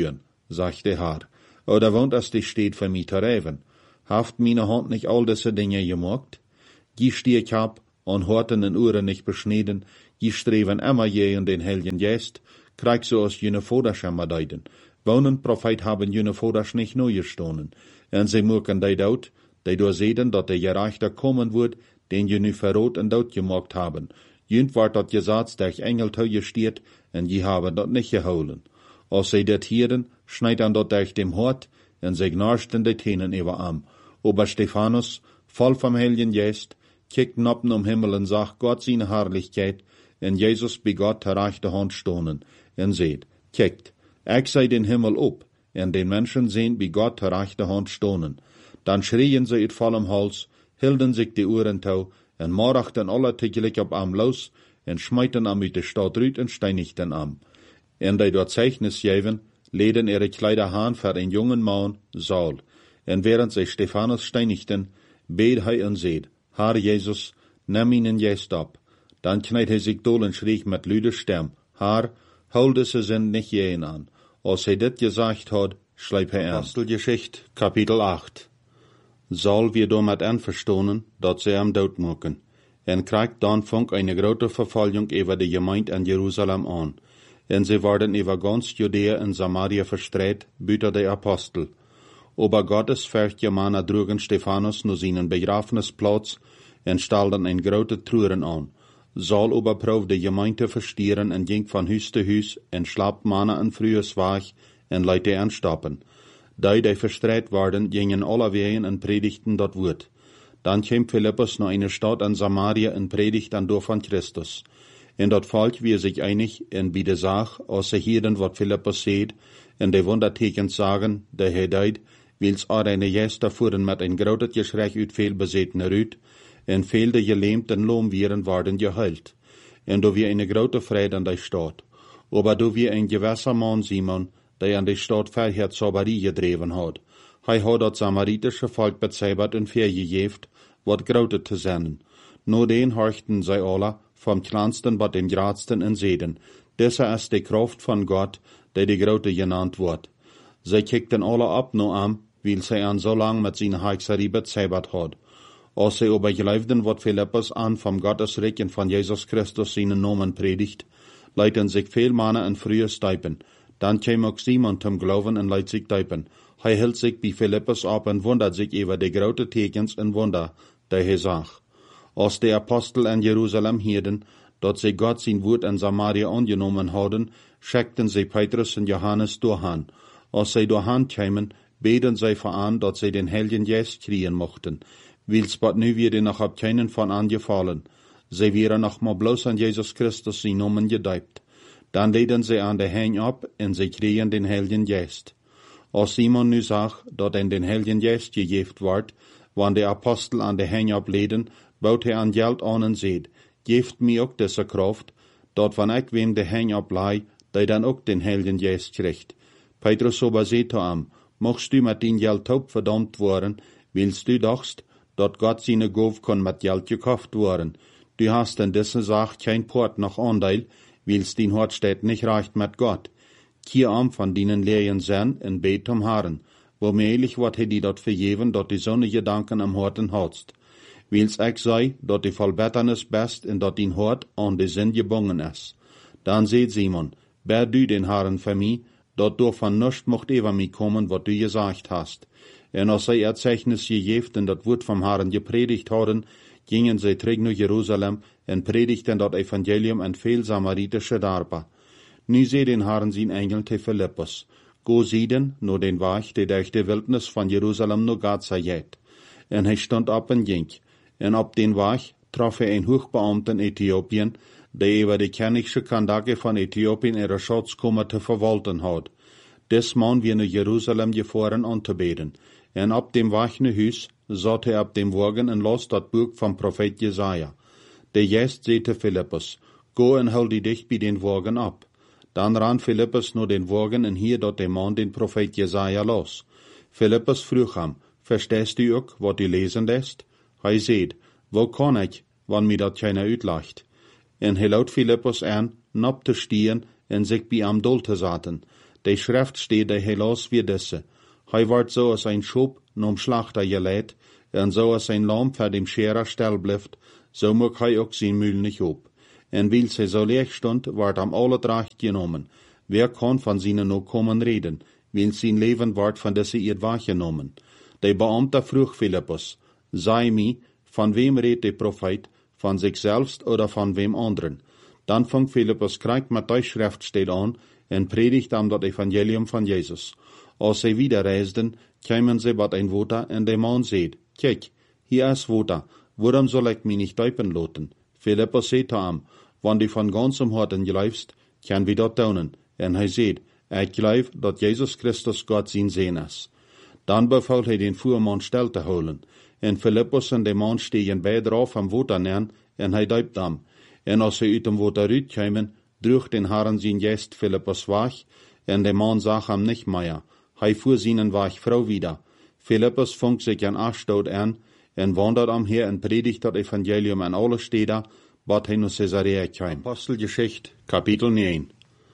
sagt der Herr. Oder wohnt es die steht für mich zu reven? Haft meine Hand nicht all diese Dinge gemacht? Die stier ich hab, an Horten und Uhren nicht beschnitten, die streven immer je in den Heiligen Geist, krieg so aus jene Voders immer deuten. Wonen Prophet haben jene Voders nicht neu gestohlen. En sie mucken die dood, die door sehen, dat der Gerechter kommen wird, den je nu verrot en dood gemacht haben. Jünt wordt dat gesagt, der Engel teuer steht, en je haben dat nicht geholen. Als sie dat hieren, schneid an dat durch dem Hort, en sie gnarsten die Tänen über am. Ober Stephanus, voll vom Heiligen Geist, kickt noppen um Himmel und sagt Gott seine Herrlichkeit, en Jesus bei Gott der rechte Hand stohnen, en seht, kickt, ich sei den Himmel op, en den Menschen sehen bei Gott der rechte Hand stohnen. Dann schrien sie uit vollem Hals, hielden sich die Ohren tau, en morachten alle tegelijk op am los, en schmeiten am uit de Stadt ruit en steinigten am. En die dort Zeichnis geven, leden ihre Kleider haan für einen jungen Mann, Saul. En während sie Stephanus steinigten, bet hij en seht, Herr Jesus, nimm ihnen jetzt ab. Dann kneit hij sich dol en schrie mit lüder Stem, Herr, hol diese sind nicht jenen an. Als hij dit gesagt hat, schleip hij an. Apostelgeschichte, Kapitel acht. Saul wir damit einverstohnen, dat sie am dood moeken. En kriegt dann funk eine grote Verfolgung über die Gemeinde in Jerusalem an. En sie werden über ganz Judäa und Samaria verstreut, büter der Apostel. Aber Gottes Fürchtjemänner trugen Stephanus nur seinen Begrafenisplatz en stalden ein grote Truren an. Saul überprüft die Gemeinde verstieren en ging von Hüs zu Hüs en schlapt Männer en frühes Wach en leite anstoppen. Die, die verstreut waren, gingen alle Wegen en predigten dat Wort. Dann kam Philippus nach einer Stadt an Samaria en predigt an door van Christus. En dat Volk wir sich einig en bij de Sach, als sie hieren wat Philippus seht, en de Wundertekens sagen, der Herr deid, wils er eine Gäste fuhren mit ein grotet Geschrei uit veel bezetene Rüt, en veel de gelähmten Lohnvieren waren geheilt. En do wir eine grote Freude an der Stadt. Aber do wir ein gewisser Mann Simon, der an die Stadt vorher Zauberie gedreven hat. Hij hat dat samaritische Volk bezeibert en vergejeft, wat grote te zijn. Nur den horchten zij alle, vom kleinsten bis dem gradsten in Seden. Diese ist die Kraft von Gott, der die Grote genannt wird. Sie kickten alle ab nur an, weil sie an so lang mit seiner Hexerie bezeibert hat. Als sie aber geleiften, wat Philippus an vom Gottesreich und von Jesus Christus seinen Namen predigt, leiten sich viel Männer in frühe Steipen. Dann kam auch Simon zum Glauben und leit sich Teipen. Hij hielt sich bei Philippus ab und wundert sich über die grote Tekens und Wunder, die er sagt. Als die Apostel in Jerusalem hielten, dat sie Gott sein Wort in Samaria angenommen hadden, schickten sie Petrus und Johannes durchhan. Als sie durchhan kämen, beten sie voran, dat sie den Heiligen Geist kriegen mochten. Wils bat nu wieder noch ab keinen von angefallen. Sie wären noch mal bloß an Jesus Christus sein Namen gedeibt. Dann leden sie an der Hein ab und sie kriegen den Heiligen Geist. Als Simon nu sagt, dat in den Heiligen Geist gegeft ward, wann die Apostel an der Hein ableden, baut er an Geld an und seht, geeft mir auch diese Kraft, dat wann ich wem der Hein ablei, der dann auch den Heiligen Geist kriegt. Petrus aber seht am, mochst du mit den Geld taub verdammt worden, willst du dachst, dat Gott seine Gauf kann mit Geld gekauft worden. Du hast in dieser Sache kein Port noch Anteil, willst dein Hort steht nicht reicht mit Gott. Kier am von denen Lehren sein in Bet um Herren, wo mehlich wat he die dort vergeben, dat die sonne Gedanken am Horten hast. Wils ich sei, dat die Vollbetternis best in dat din Hort an die Sinn gebungen is. Dann seht Simon, bär du den Herren für mich, dat du von nichts mocht über mich kommen, wat du gesagt hast. En als sie ihr Zeichnis gegeft und dat Wort vom Herren gepredigt hadden, gingen sie zurück nach Jerusalem und predigten dat Evangelium an viel samaritische Darba. Nu seh den Herren sein Engel te Philippus. Go sieden, nur den Weg, der durch die Wildnis von Jerusalem nur Gaza geht. En hij stond op en ging. En op den Weg traf er een Hochbeamten in Äthiopien, der über die königliche Kandake von Äthiopien ihre Schatzkammer te verwalten hat. Des Mann wir nach Jerusalem gefahren anzubeten. En op dem Weg nach Hus satt er op dem Wagen en las dat Buch vom Prophet Jesaja. Der Geist sagte Philippus, go en hol die dich bei den Wagen ab. Dann ran Philippus nur den Wagen en hier dort der Mann den Prophet Jesaja los. Philippus frug ham, verstehst du auch, wat du lesen lässt? Hij seht, wo kann ich, wann mir dat keiner uitlacht? En hij laut Philippus an, nab te stieren en sich bei am Dol te zaten. De schrift steht de helaas wie disse. Hij wordt zo als een schop nom slachter geleid, en zo als een lam voor dem scherer stel blijft, zo mag hij ook zijn mühl niet op. En weil ze zo leeg stond, wordt am alle dracht genomen. Wer kan van zijn nog komen reden, weil zijn leven wordt van deze eerd waargenomen. De Beamte vroeg Philippus, sei mi, van wem redt de profeet, van zichzelf oder van wem anderen? Dan vang Philippus krijgt met die schriftstelle aan en predigt am dat evangelium van Jezus. Als zij wieder reisden, kwamen ze bij een water en de man zei, kijk, hier is water, waarom zal ik mij niet duipen laten? Philippus zei te hem, wanneer du van ganzem harten geloofst, kan we dat doen. En hij zei, ik geloof dat Jezus Christus God zijn Zoon is. Dan beval hij den voerman stil te houden. En Philippus en de man stegen beide af am water neer, en hij duipt hem. En als zij uit dem water uitkwamen, droeg den Herren zijn gest Philippus weg, en de man zag hem nicht mehr. Hij fuhr seinen Weg Frau wieder. Philippus fängt sich an Aschdod an, en wandert am Heer en predigt dat Evangelium an alle Städte, bat hij naar Caesarea kwam. Apostelgeschichte, Kapitel negen.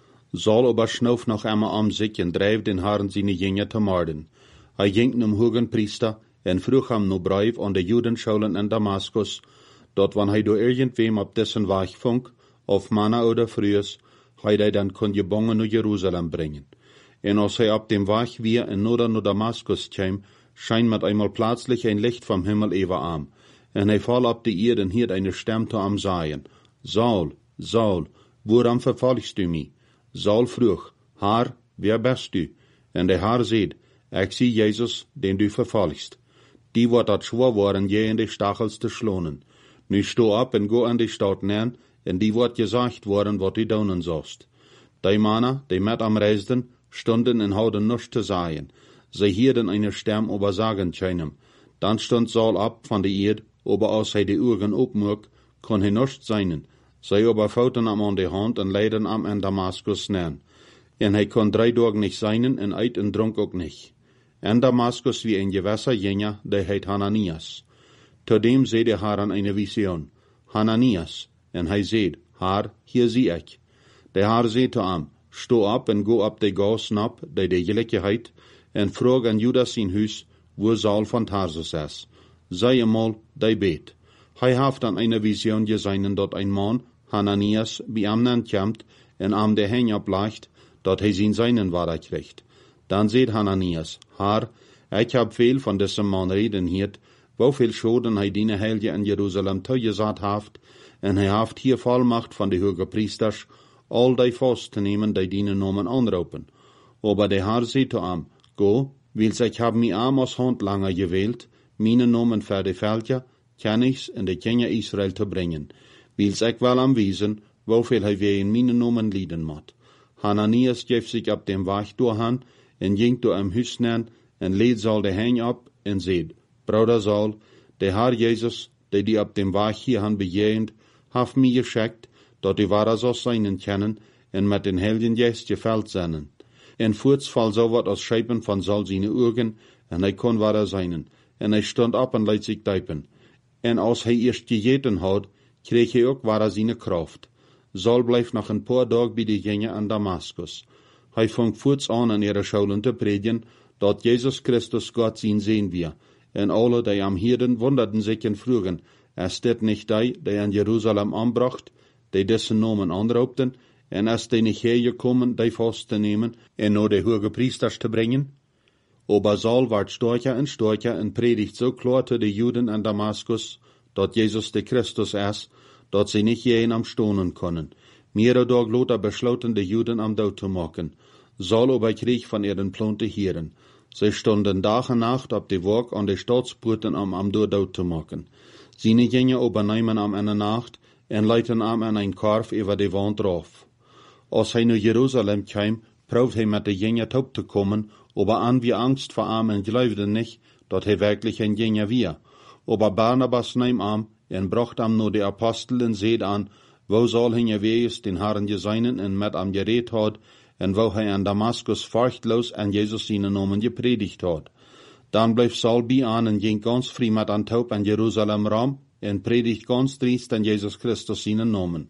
Saul aber schnauf noch einmal am sich en drijf den Herren seine Jünger te morden. Hij ging nem hogen Priester, en vroeg hem no brief an de Judenschulen in Damaskus, dat wann hij door irgendwem op dessen Weg funk, of manna oder frühes, hij hij dan kon gebangen naar Jerusalem brengen. En als hij op dem Weg weer in Noorden naar Damaskus kwam, scheint met einmal plötzlich ein Licht vom Himmel über am. En hij val op de Erde en hiert eine Stimme zu am sagen, Saul, Saul, waarom verfolgst du mich? Saul vroeg, Herr, wer bist du? En de Herr zei, ik zie Jezus, den du verfolgst. Die wordt dat schwor worden, je in de stachels te schlonen. Nu sto op en go an de stad neer, en die wordt gezegd worden wat du doen zost. Die mannen, die met am reisden, stunden en houden nichts te sagen. Sie hierden eine Stimme aber sagen keinem. Dann stund Saul ab von der Erde, aber als hij die Augen opmoek, kon hij nichts seinen. Sie aber fouten am an die Hand en leiden am in Damaskus neer. En hij kon drei Tage nicht seinen en eet en dronk ook nicht. In Damaskus wie ein gewisser Jünger, der heet Hananias. Zudem zei der Herr an eine Vision, Hananias, en hij zei, Herr, hier zie ik. Der Herr zei zu ihm, sto op en go op de gas nap, de de gelijkheid, en vroeg aan Judas zijn huis, wo Saul van Tarsus is. Sei eenmaal, die beet. Hij heeft dan eine Vision gezien dat een man, Hananias, bij hem aankomt en am de heen oplegt, dat hij zijn seinen waarde krijgt. Dan zei Hananias, Herr, ik heb veel van deze man reden hiert, hoeveel schoden hij diene heilige in Jerusalem toegezet heeft, en hij heeft hier volmacht van de hoge priesters, al die vast te nemen die diene namen aanroepen. Aber de Herr zei te hem, Go, wils ik heb mij arm als hand langer gewählt, mijn namen voor de Völker, kan ich's in de Kinder Israel te brengen, wils ik wel aanwijzen, hoeveel hij weer in mijn namen lieden moet. Hananias geeft zich op dem Weg doorhan, en ging door hem huis neer, en leed Saul de heen op, en zei, Bruder Saul, de Herr Jezus, die die op dem Weg hierhan bejegend, heeft mij geschickt, dat die ware zo zijn kennen, en met den Heiligen Geest gevuld zijn. En voorts val zo wat als schepen van Saul zijn ogen, en hij kon ware zijn, en hij stond op en liet zich duipen. En als hij eerst gegeten had, kreeg hij ook ware zijn kracht. Saul bleef nog een paar dagen bij de Jünger aan Damaskus. Hij vang voorts aan in ihre Schulen te predigen, dat Jezus Christus Gott zijn Zoon wir. En alle, die am Hirden, wunderten sich en vroegen, is dit nicht die, die in Jerusalem aanbracht, die dessen Namen aanroepten, en is die nicht hergekommen, die vast te nemen, en naar de hoge priesters te brengen? Aber Saul werd stärker en stärker en predigt so klar te de Juden in Damaskus, dat Jezus de Christus is, dat sie nicht jeden am stonen können. Mehrere Tage later besloten de Juden am Dood te maken. Saul aber kreeg van ihren Plan te hieren. Sie stonden Tag en Nacht op de Waag an de Staatspoorten om am dood te maken. Seine Jünger aber nemen am in de Nacht en leiten am in een karf over de wand drauf. Als hij naar Jerusalem kwam, proeft hij met de Jünger op te komen, aber an wie Angst vor ihm en geloofde nicht, dat hij wirklich ein Jünger wir. Aber Barnabas nahm am en bracht am nur de Apostel en zeid an, wo Saul hin geweest den Herren geseinen en met am gereed had, en wo hij in Damaskus furchtlos en Jezus zijn namen gepredigt had. Dan bleef Saul bij aan en ging ganz vrij met an taub in Jerusalem ram, en predigt ganz driest en Jezus Christus zijn namen.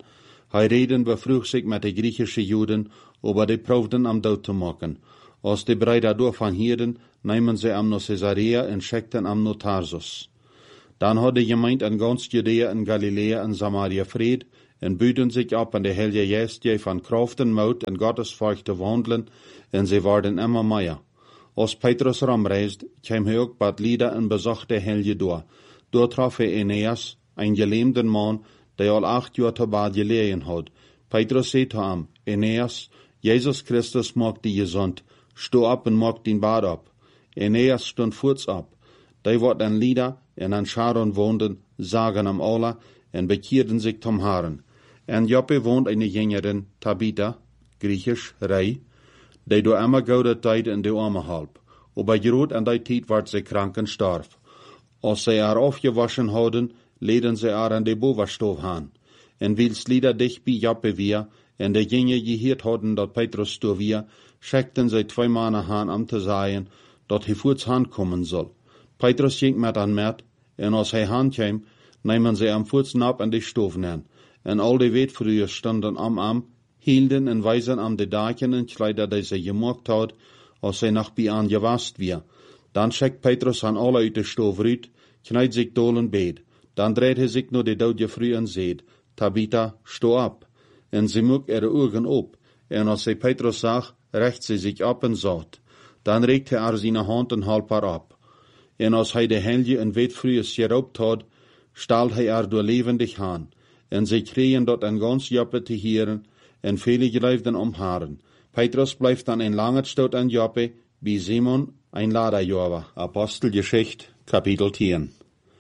Hij reden bevroeg zich met de Griechische Juden, over die proefden am dood te maken. Als de brei daardoor van hierden, nemen ze am naar Caesarea en schickten am naar Tarsus. Dan had de gemeente in ganz Judea en Galilea en Samaria vrede, en buiten zich op aan de Heilige Geest van kracht en moed en Gottes volk te wandelen, en ze worden immer meer. Als Petrus ramreist, kwam hij ook bij Lida en bezocht de Heilige door. Door traf hij Aeneas, een gelähmte man, die al acht jaar te bad gelegen had. Petrus zei te hem, Aeneas, Jesus Christus maakt die gezond, sto op en maak die bad op. Aeneas stond voorts op. Die wordt aan Lida en aan Sharon woonden, zagen am alle en bekeerden zich zum Herren. En Joppe woont een jengerin, Tabitha, Griechisch, Rei, die door immer gouden tijd in de arme halp. Aber groot an die tijd werd ze krank en starf. Als ze haar afgewaschen hadden, leden ze haar aan de bovenstof aan. En wils Lida dicht bij Joppe weer, en de jengen geheerd hadden dat Petrus sto weer, schickten ze twee mannen aan om te zeggen, dat hij voorts hand komen zal. Petrus ging met aan met, en als hij hand kwam, nemen ze am voorts nap aan de stof neer. En al die weetvrouwen stonden am am, hielden en wijzen am de daken en kleider die ze gemaakt had, als zij nog bij aan gewast weer. Dan schickt Petrus aan alle uit de stof uit, knijdt zich dolen beet. Dan dreht hij zich naar de dode vrouw en zegt, Tabitha, sto op. En ze moekt ihre ogen op, en als zij Petrus zag, recht ze zich op en zat. Dan reikt hij haar zijn hand en halp haar op. En als hij de Heilige en weetvrouwen geroopt had, stalt hij haar door levendig aan. En ze kregen dat een gans Joppe te heren, en vele geleefden om haren. Petrus blijft dan een lange stoot aan Joppe, bij Simon, ein Laderjäger. Apostelgeschichte, Kapitel tien.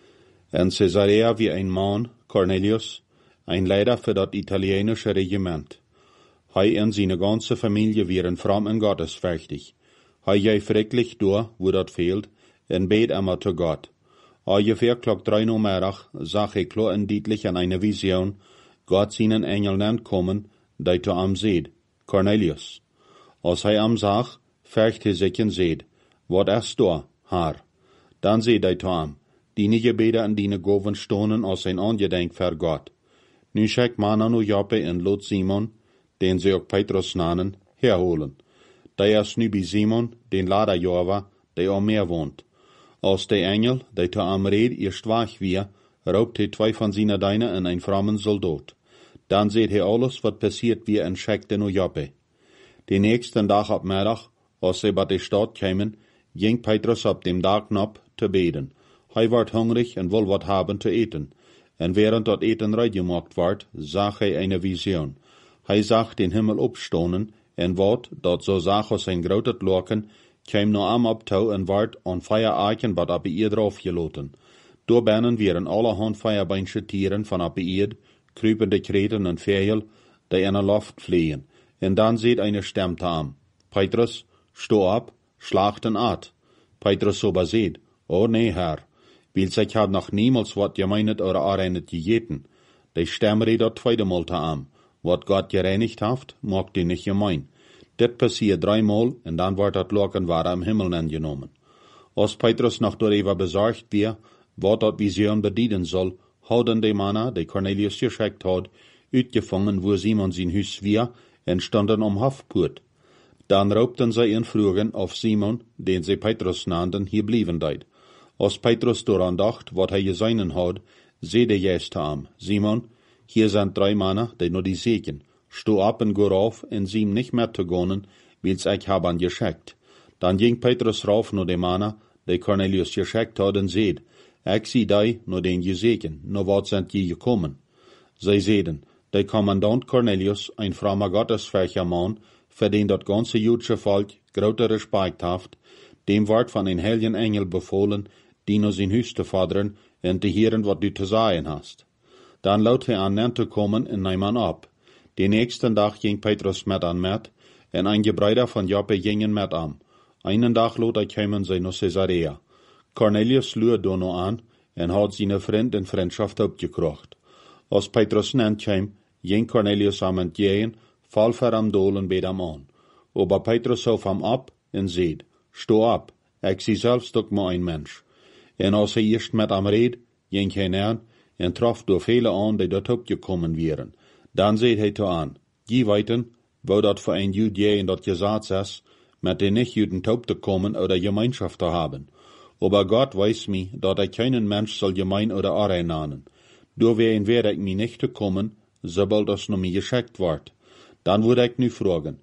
En Caesarea wie ein Mann, Cornelius, ein Leiter für das italienische Regiment. Hij en seine ganze Familie waren fromm en gottesfürchtig. Hij ging schrecklich door, wo dat fehlt, en bet immer zu Gott. Ungefähr klock drei Uhr Mittag sah ich klar und deutlich an einer Vision, Gott seinen Engel nennt kommen, die zu ihm seht, Cornelius. Als hij am sah, färcht hij sich und seht, wat ist da, Herr? Dann seht hij zu ihm, die Gebete an die Goven stonen als ein Angedenk für Gott. Nu schickt man nu Joppe en lot Simon, den sie auch Petrus nannen, herholen. Der ist nu bei Simon, den Laderjäger, der am Meer wohnt. Als der Engel, der zu am Red erst wach wir, raubt hij zwei von seinen Dienern en ein frommen Soldat. Dann seht hij alles, wat passiert wie en schickte nu Joppe. Den nächsten Tag ab Mittag, als sie bei der Stadt kämen, ging Petrus ab dem Tag ab zu beten. Hij ward hungrig en wil wat haben zu eten. En während dat Eten reingemacht ward, zag hij eine Vision. Hij zag den Himmel opstonen, en wat, dat zo zag als een groot loken, kwam no am op touw en ward aan vier eiken wat op de eerd draufgeloten. Door binnen waren allerhand vierbeinsche Tieren van op de eerd, kruipende kreten en vegel, die in de lucht vliegen. En dan ziet eine stem aan. Petrus, sto op, slacht en aat. Petrus so bezeet, oh nee, Herr. Wils ich hab noch niemals wat gemeinet oder areinet gegeten. Die Stem redet tweede Mal te am. Wat Gott gereinigt haft, mag die nicht gemein. Dit passiert dreimal, en dan wordt dat loken waar am Himmel angenomen. Als Petrus noch darüber besorgt wir, wat dat Vision bedienen soll, hadden die Männer, die Cornelius geschickt had, uitgefangen, wo Simon sein Hus wir, en standen om Haftpoort. Dan raubten sie ihn vroegen, auf Simon, den sie Petrus nannten, hier blieben deid. Als Petrus daran dacht, wat hij gezeinen had, zei de Geest am, Simon, hier sind drei Männer, die nur die segen. Sto ab en go rauf, en zie hem nicht mehr te gonen, wils ich hab an geschickt. Dan ging Petrus rauf nur de Männer, die Cornelius geschickt had, en zeid, ich zie die nur den gesegen, nur wat sind je gekommen. Zij zeiden, der Kommandant Cornelius, ein frommer gottesfürchtiger Mann, für den dat ganze jüdische Volk großer Respekt haft, dem ward von ein heiligen Engel befohlen, die nur sein Hus zu fordern en te hören, wat du zu sagen hast. Dann laut hij an te kommen en neem an ab. Den nächsten Tag ging Petrus met an met, en ein Gebreider von Joppe gingen met am. Einen Tag lot er kämen sie nach Caesarea. Cornelius lur dono an, en had seine Freund in Freundschaft abgekrocht. Als Petrus nennt käm, ging Cornelius am entgegen, fall ver am dolen bed am an. Aber Petrus hof am ab, en seed, sto ab, ik zie zelfs toch maar een mens. En als hij eerst met am red, ging hij neer, en trof door vele aan die dort opgekommen waren. Dann seht hij toe aan, je weten, wo dat voor een Jud je in dat Gesetz ist, mit den Nicht-Juden taub zu kommen oder Gemeinschaft zu haben. Aber Gott weiß mir, dass ich keinen Mensch soll gemein oder areinanen. Deswegen werde ich mir nicht zu kommen, sobald das noch mir geschickt wird. Dann würde ich nu fragen,